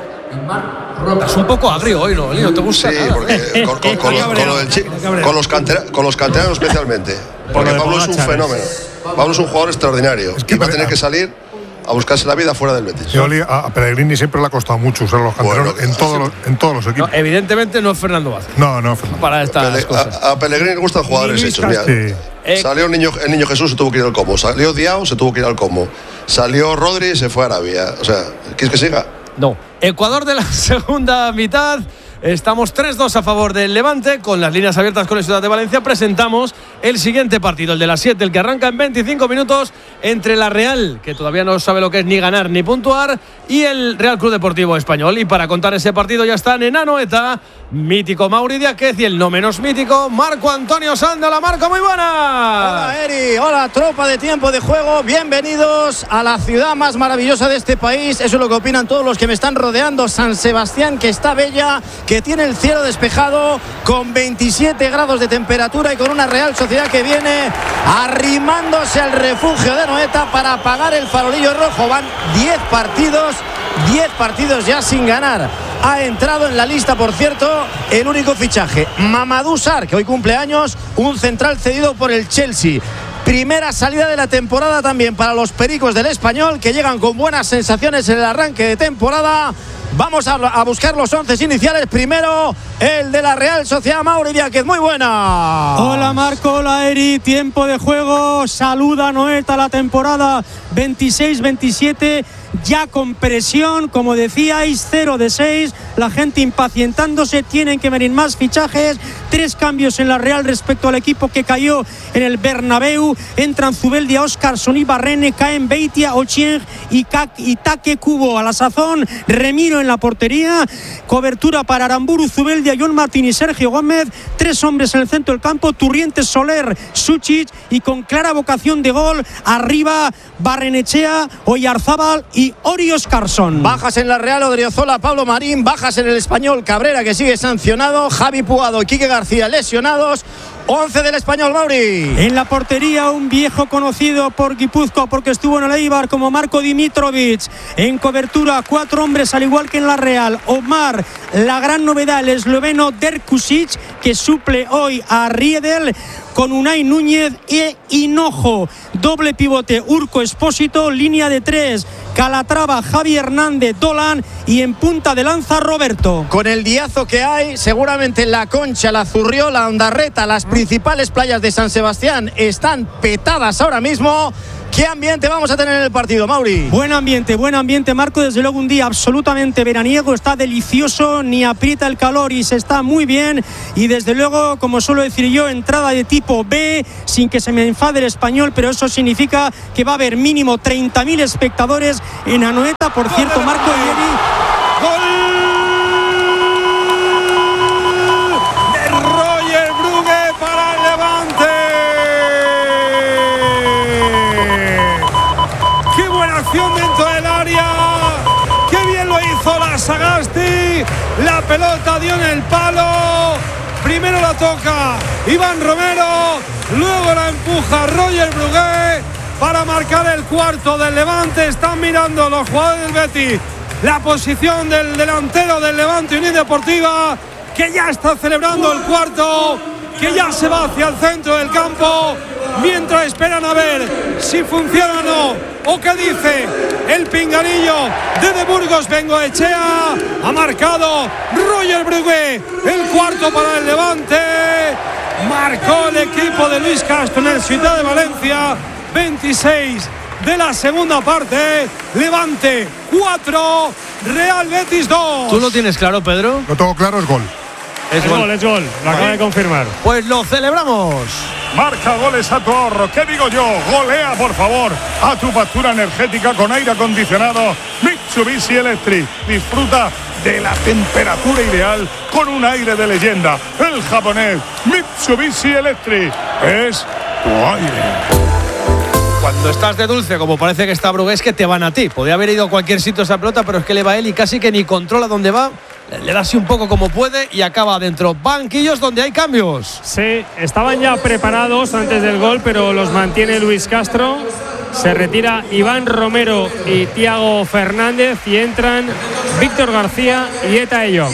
S3: Es un poco agrio hoy, ¿no? ¿No te gusta?
S8: Sí,
S3: nada?
S8: porque con los canteranos especialmente. Porque Pablo es un fenómeno. Pablo es un jugador extraordinario. Y va a tener que salir a buscarse la vida fuera del Betis.
S14: A Pellegrini siempre le ha costado mucho usar los canteranos en todos los equipos.
S3: No, evidentemente no es Fernando Vázquez.
S14: No, Fernando.
S3: Para estas cosas.
S8: A Pellegrini le gustan jugadores hechos. Mira, salió el niño Jesús, se tuvo que ir al Como. Salió Diao, se tuvo que ir al Como. Salió Rodri, se fue a Arabia. O sea, ¿quieres que siga?
S3: No. Ecuador de la segunda mitad. Estamos 3-2 a favor del Levante. Con las líneas abiertas con la Ciudad de Valencia presentamos el siguiente partido, el de las 7, el que arranca en 25 minutos entre la Real, que todavía no sabe lo que es ni ganar ni puntuar, y el Real Club Deportivo Español. Y para contar ese partido ya están en Anoeta, mítico Mauri Diáquez y el no menos mítico Marco Antonio Sandala. Marco, muy buena.
S20: Hola Eri, hola tropa de Tiempo de Juego, bienvenidos a la ciudad más maravillosa de este país. Eso es lo que opinan todos los que me están rodeando. San Sebastián, que está bella, que tiene el cielo despejado con 27 grados de temperatura y con una Real Sociedad que viene arrimándose al refugio de Anoeta para apagar el farolillo rojo. Van 10 partidos ya sin ganar. Ha entrado en la lista, por cierto, el único fichaje, Mamadou Sarr, que hoy cumple años, un central cedido por el Chelsea. Primera salida de la temporada también para los Pericos del Español, que llegan con buenas sensaciones en el arranque de temporada. Vamos a buscar los 11 iniciales. Primero, el de la Real Sociedad, Mauri Diáquez. Muy buena.
S10: Hola Marco, hola Eri. Tiempo de juego. Saluda Anoeta la temporada 26-27. Ya con presión, como decíais, 0 de 6. La gente impacientándose. Tienen que venir más fichajes. 3 cambios en la Real respecto al equipo que cayó en el Bernabéu. Entran Zubeldia, Óscarson y Barrene. Caen Beitia, Ochieng y Take Kubo. A la sazón, Remiro en la portería. Cobertura para Aramburu, Zubeldia, John Martín y Sergio Gómez. 3 hombres en el centro del campo. Turrientes, Soler, Suchic. Y con clara vocación de gol, arriba Barrenechea, Oyarzábal y Ori Óscarson.
S20: Bajas en la Real, Odriozola, Pablo Marín. Bajas en el Español, Cabrera, que sigue sancionado. Javi Puado y Quique García lesionados. 11 del Español, Mauri.
S10: En la portería, un viejo conocido por Guipúzcoa porque estuvo en el Eibar, como Marko Dimitrovic. En cobertura, 4 hombres al igual que en la Real. Omar, la gran novedad, el esloveno Derkusic, que suple hoy a Riedel. con Unai Núñez e Hinojo. Doble pivote Urco Espósito, línea de 3 Calatrava, Javi Hernández, Dolan y en punta de lanza Roberto.
S20: Con el diazo que hay, seguramente La Concha, La Zurriola, Ondarreta, las principales playas de San Sebastián están petadas ahora mismo. ¿Qué ambiente vamos a tener en el partido, Mauri?
S10: Buen ambiente, Marco. Desde luego un día absolutamente veraniego. Está delicioso, ni aprieta el calor y se está muy bien. Y desde luego, como suelo decir yo, entrada de tipo B, sin que se me enfade el español, pero eso significa que va a haber mínimo 30.000 espectadores en Anoeta. Por cierto, Marco
S11: ¡Gol de Roger Brugge para el Levante! ¡Qué buena acción dentro del área! ¡Qué bien lo hizo la Sagasti! La pelota dio en el palo. Primero la toca Iván Romero, luego la empuja Roger Brugge para marcar el cuarto del Levante. Están mirando los jugadores del Betis la posición del delantero del Levante Unión Deportiva, que ya está celebrando el cuarto, que ya se va hacia el centro del campo, mientras esperan a ver si funciona o no, o qué dice el pinganillo de Burgos Bengoechea. Ha marcado Roger Brugge el cuarto para el Levante. Marcó el equipo de Luis Castro en el Ciudad de Valencia. 26 de la segunda parte. Levante 4, Real Betis 2.
S3: ¿Tú lo tienes claro, Pedro?
S14: Lo tengo claro, es gol.
S7: Es gol. Lo acaba de confirmar.
S3: Pues lo celebramos.
S13: Marca goles a tu ahorro. ¿Qué digo yo? Golea, por favor, a tu factura energética con aire acondicionado Mitsubishi Electric. Disfruta de la temperatura ideal con un aire de leyenda. El japonés Mitsubishi Electric es tu aire.
S3: Cuando estás de dulce, como parece que está Brugge, es que te van a ti. Podría haber ido a cualquier sitio esa pelota, pero es que le va él y casi que ni controla dónde va. Le da así un poco como puede y acaba adentro. Banquillos donde hay cambios.
S7: Sí, estaban ya preparados antes del gol, pero los mantiene Luis Castro. Se retira Iván Romero y Thiago Fernández y entran Víctor García y Eta Eyong.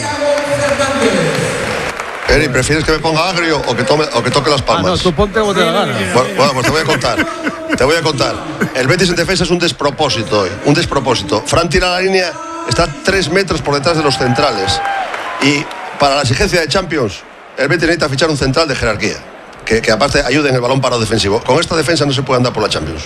S8: Eri, ¿prefieres que me ponga agrio o que toque las palmas?
S3: No, tú ponte como te da gana.
S8: Bueno, pues te voy a contar. El Betis en defensa es un despropósito hoy. Un despropósito. Fran tira la línea, está 3 metros por detrás de los centrales. Y para la exigencia de Champions, el Betis necesita fichar un central de jerarquía. Que aparte ayude en el balón parado defensivo. Con esta defensa no se puede andar por la Champions.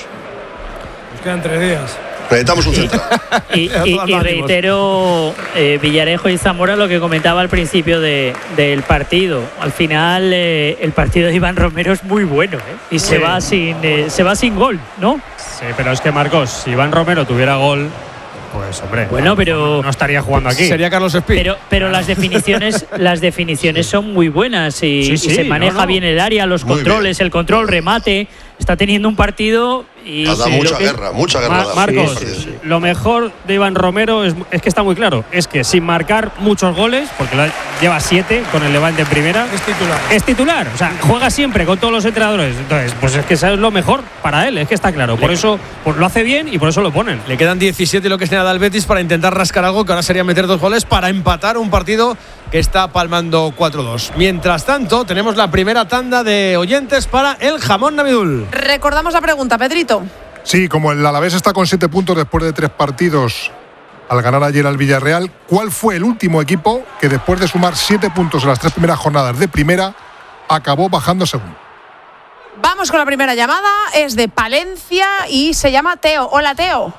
S11: Nos quedan 3 días.
S8: Necesitamos un central.
S9: Y reitero, Villarejo y Zamora, lo que comentaba al principio del partido. Al final, el partido de Iván Romero es muy bueno, y se va sin gol, ¿no?
S7: Sí, pero es que, Marcos, si Iván Romero tuviera gol, pues hombre,
S9: bueno, pero
S7: no estaría jugando aquí.
S3: Sería Carlos Espí.
S9: Pero las definiciones son muy buenas y se maneja bien el área, los controles, el control, remate. Está teniendo un partido y
S8: ha dado mucha guerra.
S7: Marcos, lo mejor de Iván Romero es que está muy claro, es que sin marcar muchos goles, porque lleva 7 con el Levante en primera, es titular, o sea, juega siempre con todos los entrenadores. Entonces, pues es que eso es lo mejor para él, es que está claro, por eso pues lo hace bien y por eso lo ponen.
S3: Le quedan 17 y lo que se nada al Betis para intentar rascar algo, que ahora sería meter 2 goles para empatar un partido que está palmando 4-2. Mientras tanto, tenemos la primera tanda de oyentes para el jamón Navidul.
S18: Recordamos la pregunta, Pedrito.
S14: Sí, como el Alavés está con 7 puntos después de 3 partidos al ganar ayer al Villarreal, ¿cuál fue el último equipo que después de sumar 7 puntos en las 3 primeras jornadas de primera acabó bajando segundo?
S18: Vamos con la primera llamada, es de Palencia y se llama Teo. Hola, Teo.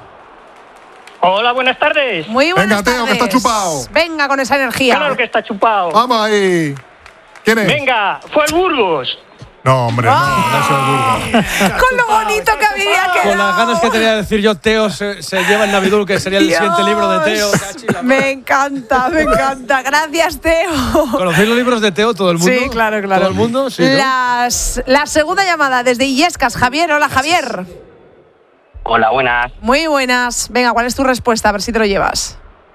S21: Hola, buenas tardes.
S18: Muy buenas tardes.
S14: Venga, Teo, que está chupado.
S18: Venga con esa energía.
S21: Claro que está chupado.
S14: Vamos ahí. ¿Quién es?
S21: Venga, fue el Burgos.
S14: No, hombre, no es el Burgos.
S18: Con lo bonito que había quedado.
S3: Con las ganas que tenía de decir yo, Teo se lleva el Navidul, que sería el siguiente libro de Teo.
S18: Me encanta. Gracias, Teo.
S3: ¿Conocéis los libros de Teo, todo el mundo?
S18: Sí, claro.
S3: ¿Todo el mundo? Sí, ¿no?
S18: La segunda llamada desde Illescas. Javier, hola, Javier.
S21: Hola, buenas.
S18: Muy buenas. Venga, ¿cuál es tu respuesta? A ver si te lo llevas.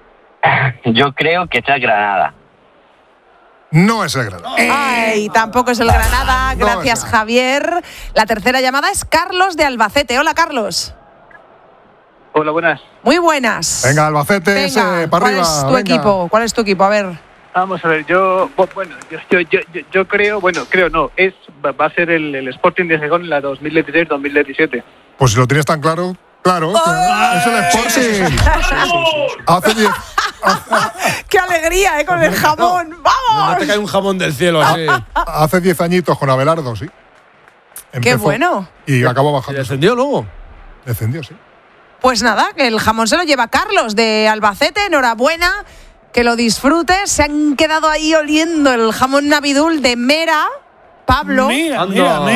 S21: Yo creo que es el Granada.
S14: No es el Granada.
S18: Ay, tampoco es el Granada. Gracias, Javier. La tercera llamada es Carlos de Albacete. Hola, Carlos.
S21: Hola, buenas.
S18: Muy buenas.
S14: Venga, Albacete,
S18: Venga,
S14: ese, para arriba.
S18: ¿Cuál es tu equipo? A ver.
S2: Vamos a ver, yo creo, va a ser el Sporting de Gijón en la 2016-2017.
S14: Pues si lo tienes tan claro, es el Sporting. Hace 10.
S18: ¡Qué alegría, con el jamón! ¡Vamos!
S3: No te cae un jamón del cielo así.
S14: Hace 10 añitos con Abelardo, sí.
S18: ¡Qué bueno!
S14: Y acabó bajando.
S3: ¿Y descendió luego?
S14: Descendió, sí.
S18: Pues nada, que el jamón se lo lleva Carlos de Albacete. Enhorabuena, que lo disfrutes. Se han quedado ahí oliendo el jamón Navidul de Mera, Pablo.
S11: Mira,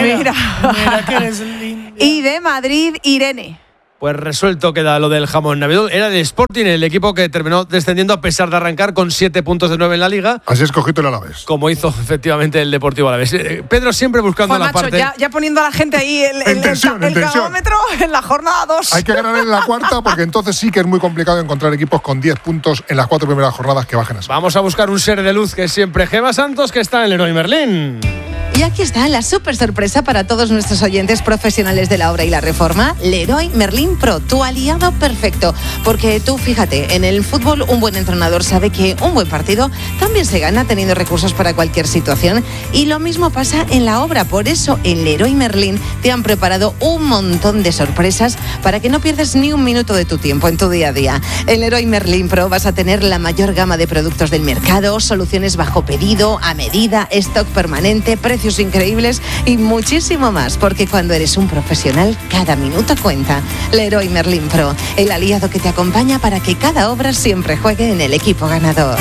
S11: que eres lindo.
S18: Y de Madrid, Irene.
S3: Pues resuelto queda lo del jamón Navidul. Era el Sporting, el equipo que terminó descendiendo a pesar de arrancar con 7 puntos de 9 en la Liga.
S14: Así es, cogito el Alavés.
S3: Como hizo efectivamente el Deportivo Alavés. Pedro siempre buscando la
S18: Macho,
S3: parte.
S18: Ya poniendo a la gente ahí el cronómetro en la jornada 2.
S14: Hay que ganar en la cuarta porque entonces sí que es muy complicado encontrar equipos con 10 puntos en las 4 primeras jornadas que bajen así.
S3: Vamos a buscar un ser de luz que es siempre Gemma Santos, que está en Leroy Merlin.
S17: Y aquí está la súper sorpresa para todos nuestros oyentes profesionales de la obra y la reforma. Leroy Merlin Pro, tu aliado perfecto. Porque tú, fíjate, en el fútbol un buen entrenador sabe que un buen partido también se gana teniendo recursos para cualquier situación. Y lo mismo pasa en la obra. Por eso en Leroy Merlin te han preparado un montón de sorpresas para que no pierdas ni un minuto de tu tiempo en tu día a día. En Leroy Merlin Pro vas a tener la mayor gama de productos del mercado, soluciones bajo pedido, a medida, stock permanente, precios increíbles y muchísimo más, porque cuando eres un profesional, cada minuto cuenta. Leroy Merlin Pro, el aliado que te acompaña para que cada obra siempre juegue en el equipo ganador.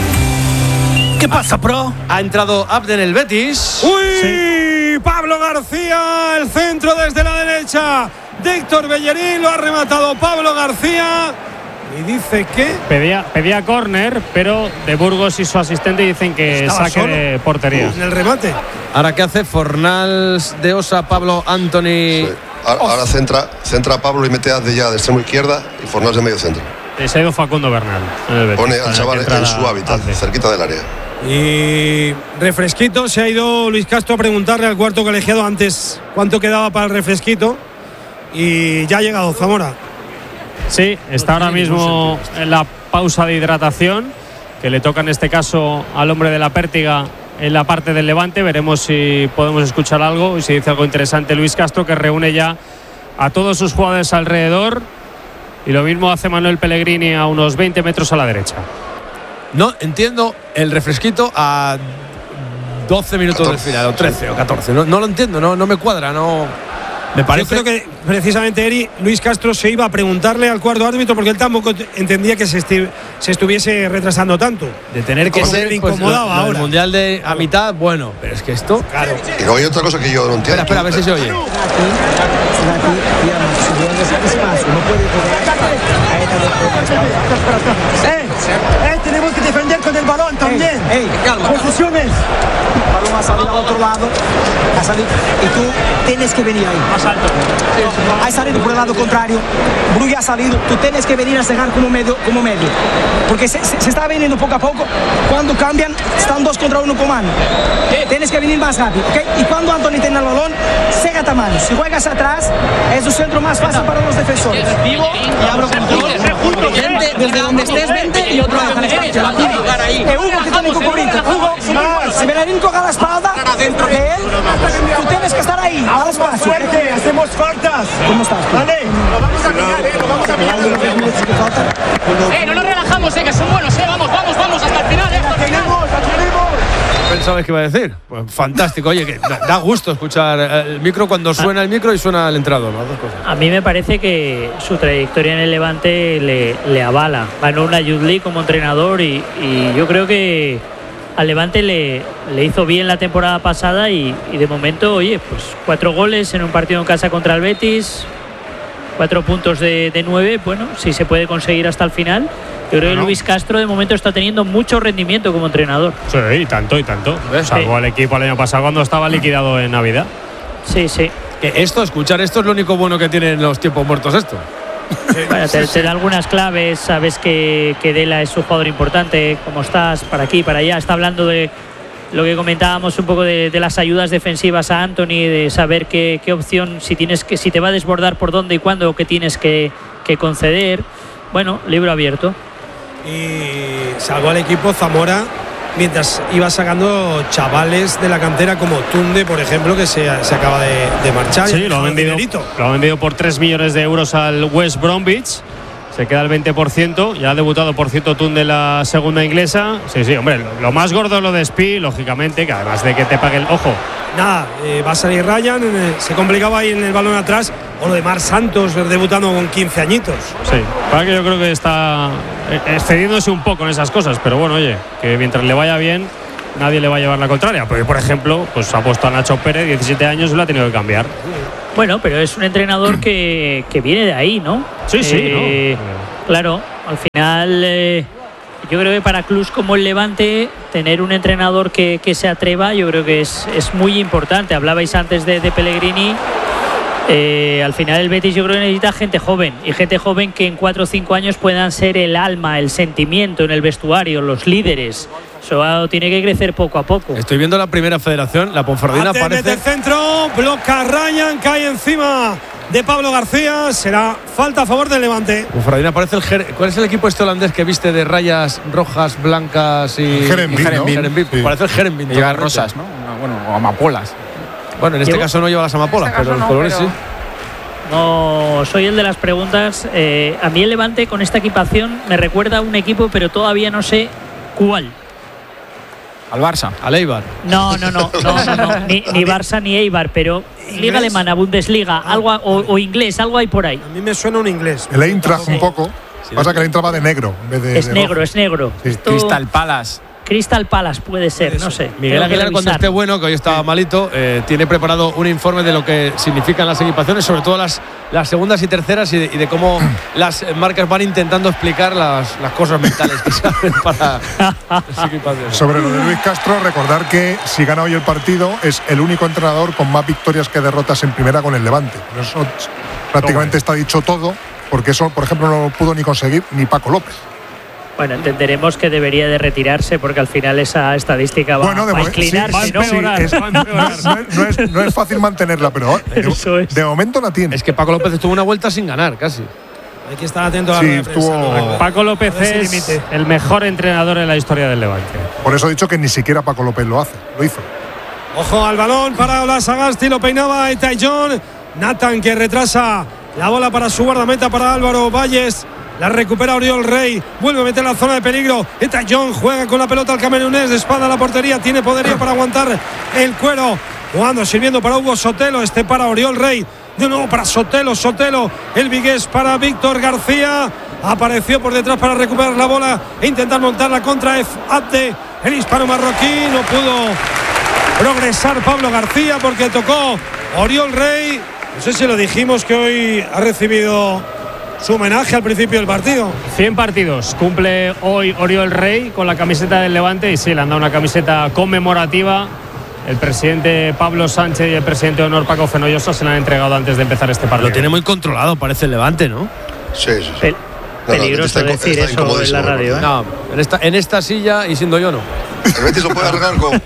S11: ¿Qué pasa, Pro?
S3: Ha entrado Abden el Betis.
S11: ¡Uy! Sí. Pablo García, el centro desde la derecha de Héctor Bellerín, lo ha rematado Pablo García. Y dice que
S7: pedía córner, pero de Burgos y su asistente dicen que saque solo de portería.
S11: En el remate.
S3: Ahora, ¿qué hace Fornals de Osa, Pablo, Anthony?
S8: Sí. Ahora centra a Pablo y mete a de ya de extremo izquierda y Fornals de medio centro.
S7: Se ha ido Facundo Bernal.
S8: Pone al chaval en su hábitat, cerquita del área.
S11: Y refresquito, se ha ido Luis Castro a preguntarle al cuarto colegiado antes cuánto quedaba para el refresquito. Y ya ha llegado Zamora.
S7: Sí, está ahora mismo en la pausa de hidratación, que le toca en este caso al hombre de la Pértiga en la parte del Levante. Veremos si podemos escuchar algo y si dice algo interesante Luis Castro, que reúne ya a todos sus jugadores alrededor. Y lo mismo hace Manuel Pellegrini a unos 20 metros a la derecha.
S3: No entiendo el refresquito a 12 minutos 14. Del final, o 13 o 14. No lo entiendo, no me cuadra, no. Me parece.
S11: Yo creo que precisamente Luis Castro se iba a preguntarle al cuarto árbitro porque él tampoco entendía que se estuviese retrasando tanto.
S3: De tener que ser
S11: incomodado ahora.
S3: El mundial de a mitad, bueno, pero es que esto.
S11: Claro.
S8: Y luego hay otra cosa que yo no entiendo.
S3: Espera, a ver si se oye.
S22: Tenemos que defender con el balón también. Posiciones. El balón ha salido al otro lado. Ha salido. Y tú tienes que venir ahí. Más alto. Ha salido por el lado contrario. Brugge ha salido. Tú tienes que venir a cegar como medio. Porque se está viniendo poco a poco. Cuando cambian, están 2 contra 1 con mano. Tienes que venir más rápido. ¿Okay? Y cuando Anthony tiene el balón, cégate a mano. Si juegas atrás, es el centro más fácil para los defensores. Y abro control. Desde donde estés, vente y otro deja el espacio. Hugo, que tiene que cubrirte. Hugo, si Bellerín coja la espalda de él, tú tienes que estar ahí, al espacio. Fuerte, hacemos faltas. ¿Cómo estás? Vale, lo vamos a pegar, lo vamos a pegar. No nos relajamos, que son buenos, vamos hasta el final, hasta el final.
S3: ¿Pensabais que iba a decir? Pues fantástico, oye, que da gusto escuchar el micro cuando suena el micro y suena el entrenador, las dos cosas.
S9: A mí me parece que su trayectoria en el Levante le avala. Ganó una Youth League como entrenador y yo creo que al Levante le hizo bien la temporada pasada y de momento, oye, pues 4 goles en un partido en casa contra el Betis, 4 puntos de 9, bueno, si se puede conseguir hasta el final. Yo creo que Luis Castro de momento está teniendo mucho rendimiento como entrenador.
S7: Sí, y tanto. Salvó al equipo el año pasado cuando estaba liquidado en Navidad.
S9: Sí.
S3: Que escuchar esto es lo único bueno que tienen los tiempos muertos esto.
S9: Bueno, te da algunas claves, sabes que Dela es un jugador importante, cómo estás, para aquí, para allá. Está hablando de lo que comentábamos un poco de las ayudas defensivas a Anthony, de saber qué opción, si te va a desbordar por dónde y cuándo, qué tienes que conceder. Bueno, libro abierto.
S11: Y salvó al equipo Zamora mientras iba sacando chavales de la cantera como Tunde, por ejemplo, que se acaba de marchar.
S7: Sí, lo han vendido por 3 millones de euros al West Bromwich. Se queda el 20%. Ya ha debutado, por cierto, Tunde en la segunda inglesa. Sí, hombre, lo más gordo es lo de Spi, lógicamente, que además de que te pague el ojo.
S11: Nada, va a salir Ryan, se complicaba ahí en el balón atrás. O lo de Mar Santos debutando con 15 añitos.
S7: Sí, para que yo creo que está excediéndose un poco en esas cosas, pero bueno, oye, que mientras le vaya bien, nadie le va a llevar la contraria. Porque, por ejemplo, pues ha puesto a Nacho Pérez, 17 años, y lo ha tenido que cambiar.
S9: Bueno, pero es un entrenador que viene de ahí, ¿no?
S7: Sí, ¿no?
S9: Claro, al final yo creo que para clubs como el Levante tener un entrenador que se atreva, yo creo que es muy importante. Hablabais antes de Pellegrini. Al final el Betis yo creo que necesita gente joven, y gente joven que en 4 o 5 años puedan ser el alma, el sentimiento en el vestuario, los líderes. Eso tiene que crecer poco a poco.
S3: Estoy viendo la primera federación, la Ponferradina parece...
S11: el centro, bloca Ryan, cae encima de Pablo García, será falta a favor del Levante.
S3: Ponferradina parece ¿Cuál es el equipo este holandés que viste de rayas rojas, blancas y...
S14: Herenveen,
S3: ¿no? Parece el Herenveen.
S1: Lleva rosas, ¿no? Bueno, o amapolas.
S3: Bueno, en este caso no lleva las amapolas, pero los colores sí.
S9: No, soy el de las preguntas. A mí el Levante con esta equipación me recuerda a un equipo, pero todavía no sé cuál.
S1: Al Barça,
S3: al Eibar.
S9: No. Ni Barça ni Eibar, pero Liga Alemana, Bundesliga, algo o inglés, algo hay por ahí.
S11: A mí me suena un inglés.
S14: El Eintracht un poco. Pasa que el Eintracht va de negro en vez de
S9: es negro.
S14: Sí.
S1: Crystal Palace.
S9: Crystal Palace puede ser, no sé.
S3: Miguel Aguilar, cuando esté bueno, que hoy estaba malito, tiene preparado un informe de lo que significan las equipaciones, sobre todo las segundas y terceras, y de cómo las marcas van intentando explicar las cosas mentales que se hacen para las equipaciones.
S14: Sobre lo de Luis Castro, recordar que si gana hoy el partido es el único entrenador con más victorias que derrotas en primera con el Levante. Eso prácticamente está dicho todo, porque eso, por ejemplo, no lo pudo ni conseguir ni Paco López.
S9: Bueno, entenderemos que debería de retirarse, porque al final esa estadística va a inclinarse,
S14: no es fácil mantenerla, pero de momento la tiene.
S3: Es que Paco López estuvo una vuelta sin ganar, casi.
S11: Hay que estar atento a la rueda de prensa.
S7: Paco López es el mejor entrenador en la historia del Levante.
S14: Por eso he dicho que ni siquiera Paco López lo hizo.
S11: Ojo al balón para Ola Sagasti, lo peinaba Taillon. Nathan, que retrasa la bola para su guardameta, para Álvaro Valles. La recupera Oriol Rey, vuelve a meter la zona de peligro. John juega con la pelota al camerunés, de espalda a la portería, tiene poderío para aguantar el cuero. Jugando, sirviendo para Hugo Sotelo, para Oriol Rey. De nuevo para Sotelo, el vigués para Víctor García. Apareció por detrás para recuperar la bola e intentar montarla contra Abde, el hispano marroquí. No pudo progresar Pablo García porque tocó Oriol Rey. No sé si lo dijimos, que hoy ha recibido su homenaje al principio del partido.
S7: 100 partidos cumple hoy Oriol Rey con la camiseta del Levante, y sí, le han dado una camiseta conmemorativa. El presidente Pablo Sánchez y el presidente de honor Paco Fenollosa se la han entregado antes de empezar este partido.
S3: Lo tiene muy controlado, parece el Levante, ¿no?
S8: Sí.
S9: Peligroso decir eso en la radio, ¿eh?
S3: No, en esta silla, y siendo yo no.
S8: El Betis lo puede arreglar con...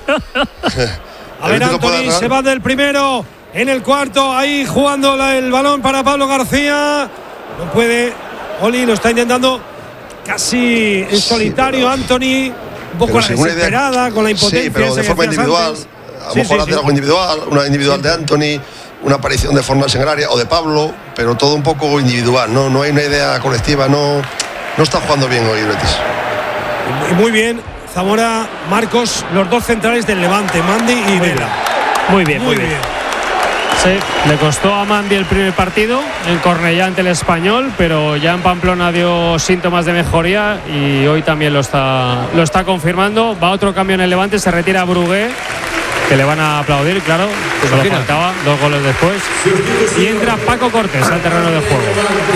S11: A ver, Anthony se va del primero en el cuarto, ahí jugando el balón para Pablo García. No puede, Oli lo está intentando casi en solitario. Anthony, un poco a la desesperada, con la impotencia.
S8: Sí, pero de forma individual. A lo mejor hacer algo individual, una individual de Anthony, una aparición de Fornals en el área, o de Pablo, pero todo un poco individual. No hay una idea colectiva, no está jugando bien hoy el Betis.
S11: Y muy bien, Zamora, Marcos, los dos centrales del Levante, Mandy y Vela.
S7: Muy bien. Sí, le costó a Mandy el primer partido en Cornellá ante el Español, pero ya en Pamplona dio síntomas de mejoría y hoy también lo está confirmando. Va otro cambio en el Levante, se retira Brugué, que le van a aplaudir, claro, que solo faltaba 2 goles después. Y entra Paco Cortés al terreno de juego.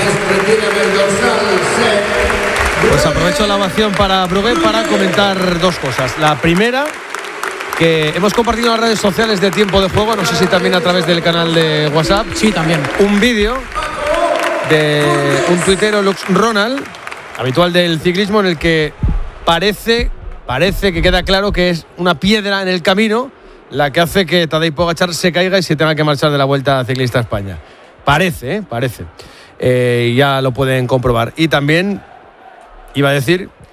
S3: Pues aprovecho la ovación para Brugué para comentar 2 cosas. La primera, que hemos compartido en las redes sociales de Tiempo de Juego, no sé si también a través del canal de WhatsApp.
S10: Sí, también.
S3: Un vídeo de un tuitero, Lux Ronald, habitual del ciclismo, en el que parece que queda claro que es una piedra en el camino la que hace que Tadej Pogačar se caiga y se tenga que marchar de la Vuelta Ciclista a España. Parece. Ya lo pueden comprobar. Y también iba a decir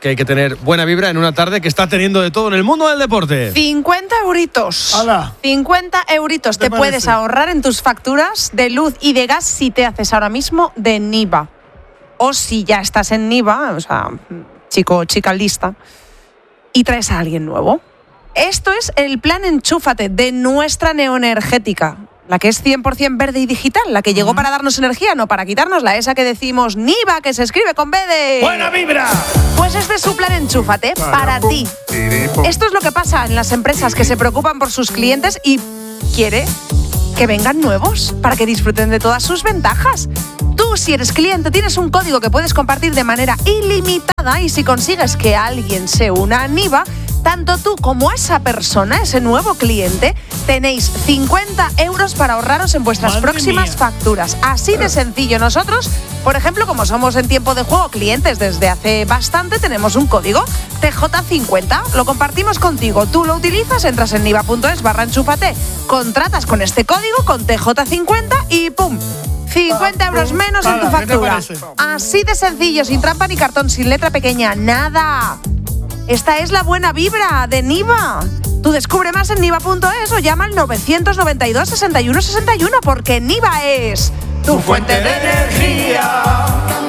S3: que hay que tener buena vibra en una tarde que está teniendo de todo en el mundo del deporte.
S18: 50 euritos.
S6: ¡Hala!
S18: 50 euritos te puedes ahorrar en tus facturas de luz y de gas si te haces ahora mismo de Niva. O si ya estás en Niva, o sea, chico o chica lista, y traes a alguien nuevo. Esto es el plan Enchúfate de nuestra Neoenergética, la que es 100% verde y digital, la que llegó para darnos energía, no para quitárnosla, esa que decimos Niva, que se escribe con B de...
S3: ¡Buena vibra!
S18: Pues este es su plan Enchúfate para ti. Esto es lo que pasa en las empresas que se preocupan por sus clientes y quiere que vengan nuevos para que disfruten de todas sus ventajas. Tú, si eres cliente, tienes un código que puedes compartir de manera ilimitada y si consigues que alguien se una a Niva, tanto tú como esa persona, ese nuevo cliente, tenéis 50 euros para ahorraros en vuestras próximas facturas. Así de sencillo. Nosotros, por ejemplo, como somos en tiempo de juego clientes desde hace bastante, tenemos un código TJ50. Lo compartimos contigo. Tú lo utilizas, entras en niva.es/enchúfate, contratas con este código, con TJ50 y ¡pum! 50 euros menos en tu factura. Así de sencillo, sin trampa ni cartón, sin letra pequeña, nada. Esta es la buena vibra de Niva. Tú descubre más en niva.es o llama al 992 61 61 porque Niva es tu fuente de energía.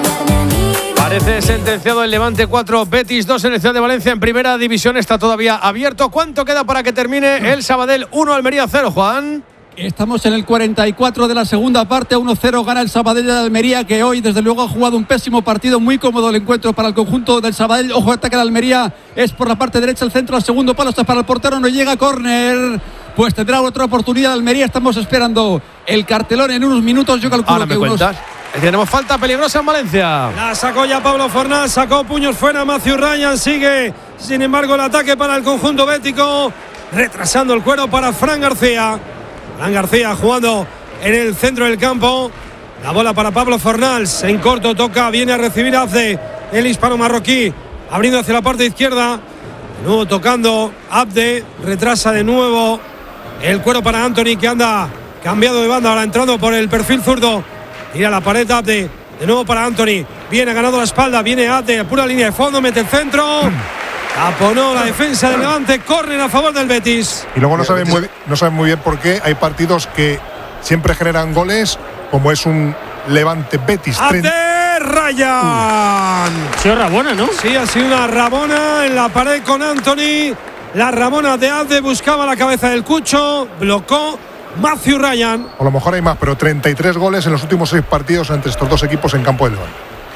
S3: Parece sentenciado el Levante 4, Betis 2 en el Ciudad de Valencia. En primera división está todavía abierto. ¿Cuánto queda para que termine el Sabadell 1, Almería 0, Juan?
S12: Estamos en el 44 de la segunda parte, 1-0 gana el Sabadell de Almería, que hoy desde luego ha jugado un pésimo partido, muy cómodo el encuentro para el conjunto del Sabadell. Ojo, ataque de Almería, es por la parte derecha, el centro, al segundo palo, está para el portero, no llega, córner. Pues tendrá otra oportunidad Almería, estamos esperando el cartelón en unos minutos, yo calculo
S3: ahora
S12: que
S3: me cuentas. Tenemos falta peligrosa en Valencia.
S11: La sacó ya Pablo Fornal, sacó puños fuera Matthew Ryan, sigue sin embargo el ataque para el conjunto bético, retrasando el cuero para Fran García. Fran García jugando en el centro del campo. La bola para Pablo Fornals. En corto toca, viene a recibir Abde, el hispano marroquí, abriendo hacia la parte izquierda. De nuevo tocando Abde, retrasa de nuevo el cuero para Anthony, que anda cambiado de banda, ahora entrando por el perfil zurdo. Tira la pared Abde, de nuevo para Anthony. Viene, ha ganado la espalda, viene Abde, pura línea de fondo, mete el centro. Taponó la defensa del Levante, córner a favor del Betis.
S14: Y luego no saben muy bien por qué hay partidos que siempre generan goles, como es un Levante-Betis.
S11: ¡Ate Ryan!
S7: Ha sido Rabona, ¿no?
S11: Sí, ha sido una Rabona en la pared con Anthony. La Rabona de Abde buscaba la cabeza del Cucho, blocó Matthew Ryan.
S14: A lo mejor hay más, pero 33 goles en los últimos 6 partidos entre estos dos equipos en campo del Levante.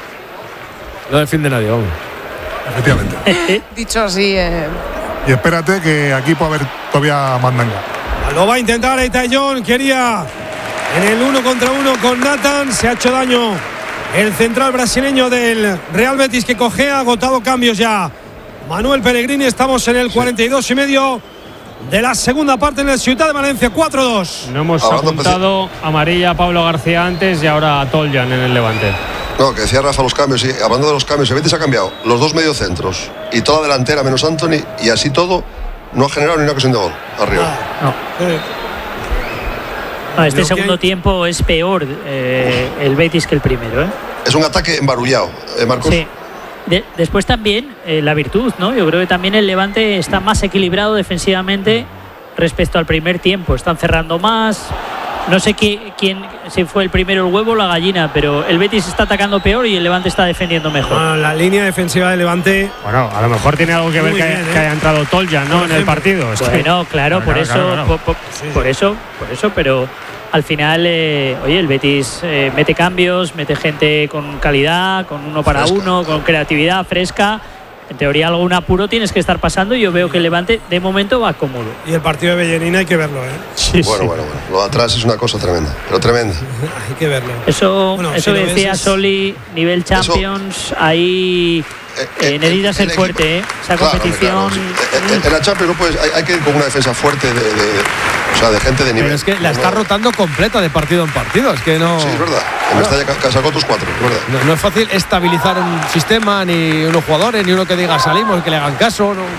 S3: No defiende nadie, vamos.
S14: Efectivamente.
S18: Dicho así.
S14: Y espérate que aquí puede haber todavía mandanga.
S11: Lo va a intentar Eitayón, quería en el 1 contra 1 con Nathan, se ha hecho daño el central brasileño del Real Betis, que cojea, agotado cambios ya Manuel Pellegrini. Estamos en el 42 y medio de la segunda parte en el Ciudad de Valencia, 4-2.
S7: No hemos apuntado amarilla a Pablo García antes y ahora a Toljan en el Levante.
S8: No, que decía Rafa los cambios, y hablando de los cambios, el Betis ha cambiado los dos mediocentros y toda la delantera menos Anthony, y así todo no ha generado ni una ocasión de gol arriba.
S9: No, este segundo tiempo es peor el Betis que el primero, ¿eh?
S8: Es un ataque embarullado, Marcos.
S9: Sí. Después también la virtud, ¿no? Yo creo que también el Levante está más equilibrado defensivamente respecto al primer tiempo. Están cerrando más. No sé quién si fue el primero, el huevo o la gallina, pero el Betis está atacando peor y el Levante está defendiendo mejor.
S11: Bueno, la línea defensiva del Levante.
S7: Bueno, a lo mejor tiene algo que ver que haya entrado Toljan, ¿no? En el partido.
S9: Bueno, claro, por eso, pero al final, oye, el Betis mete cambios, mete gente con calidad, con uno para uno, con creatividad fresca. En teoría algún apuro tienes que estar pasando y yo veo que el Levante de momento va cómodo.
S11: Y el partido de Bellerina hay que verlo, ¿eh?
S9: Sí,
S8: bueno. Lo de atrás es una cosa tremenda, pero tremenda.
S11: Hay que verlo.
S9: Eso si decía Soli, nivel Champions, ahí necesitas ser fuerte, ¿eh? Esa competición.
S8: En la Champions no puedes, hay que ir con una defensa fuerte de gente de nivel.
S3: Pero es que la está rotando completa de partido en partido, es que no.
S8: Sí, es verdad. En Mestalla sacó tus 4, es verdad.
S3: No es fácil estabilizar un sistema, ni unos jugadores, ni uno que diga salimos, que le hagan caso. No.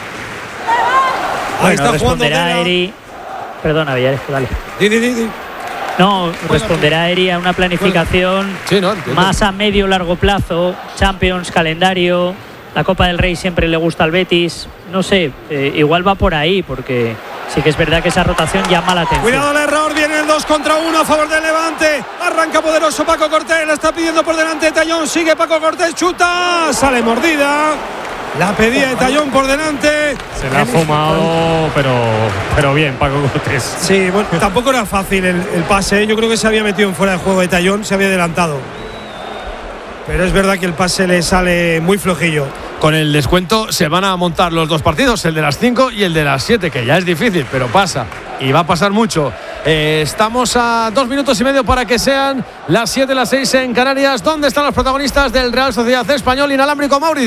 S11: Ahí está
S9: responderá Eri. Perdona, Villarejo, dale.
S11: Di.
S9: No, responderá Eri a una planificación más a medio largo plazo, Champions, calendario. la Copa del Rey siempre le gusta al Betis. No sé, igual va por ahí, porque sí que es verdad que esa rotación llama la atención.
S11: Cuidado el error, viene el 2 contra 1 a favor del Levante. Arranca poderoso Paco Cortés, la está pidiendo por delante de Tallón. Sigue Paco Cortés, chuta, sale mordida. La pedía de Tallón por delante.
S7: Se la ha fumado, pero bien, Paco Cortés.
S11: Sí, bueno, tampoco era fácil el pase. Yo creo que se había metido en fuera de juego de Tallón, se había adelantado. Pero es verdad que el pase le sale muy flojillo.
S3: Con el descuento se van a montar los dos partidos, el de las 5 y el de las 7, que ya es difícil, pero pasa. Y va a pasar mucho. Estamos a 2 minutos y medio para que sean las 7, las 6 en Canarias. ¿Dónde están los protagonistas del Real Sociedad Español Inalámbrico, Mauri?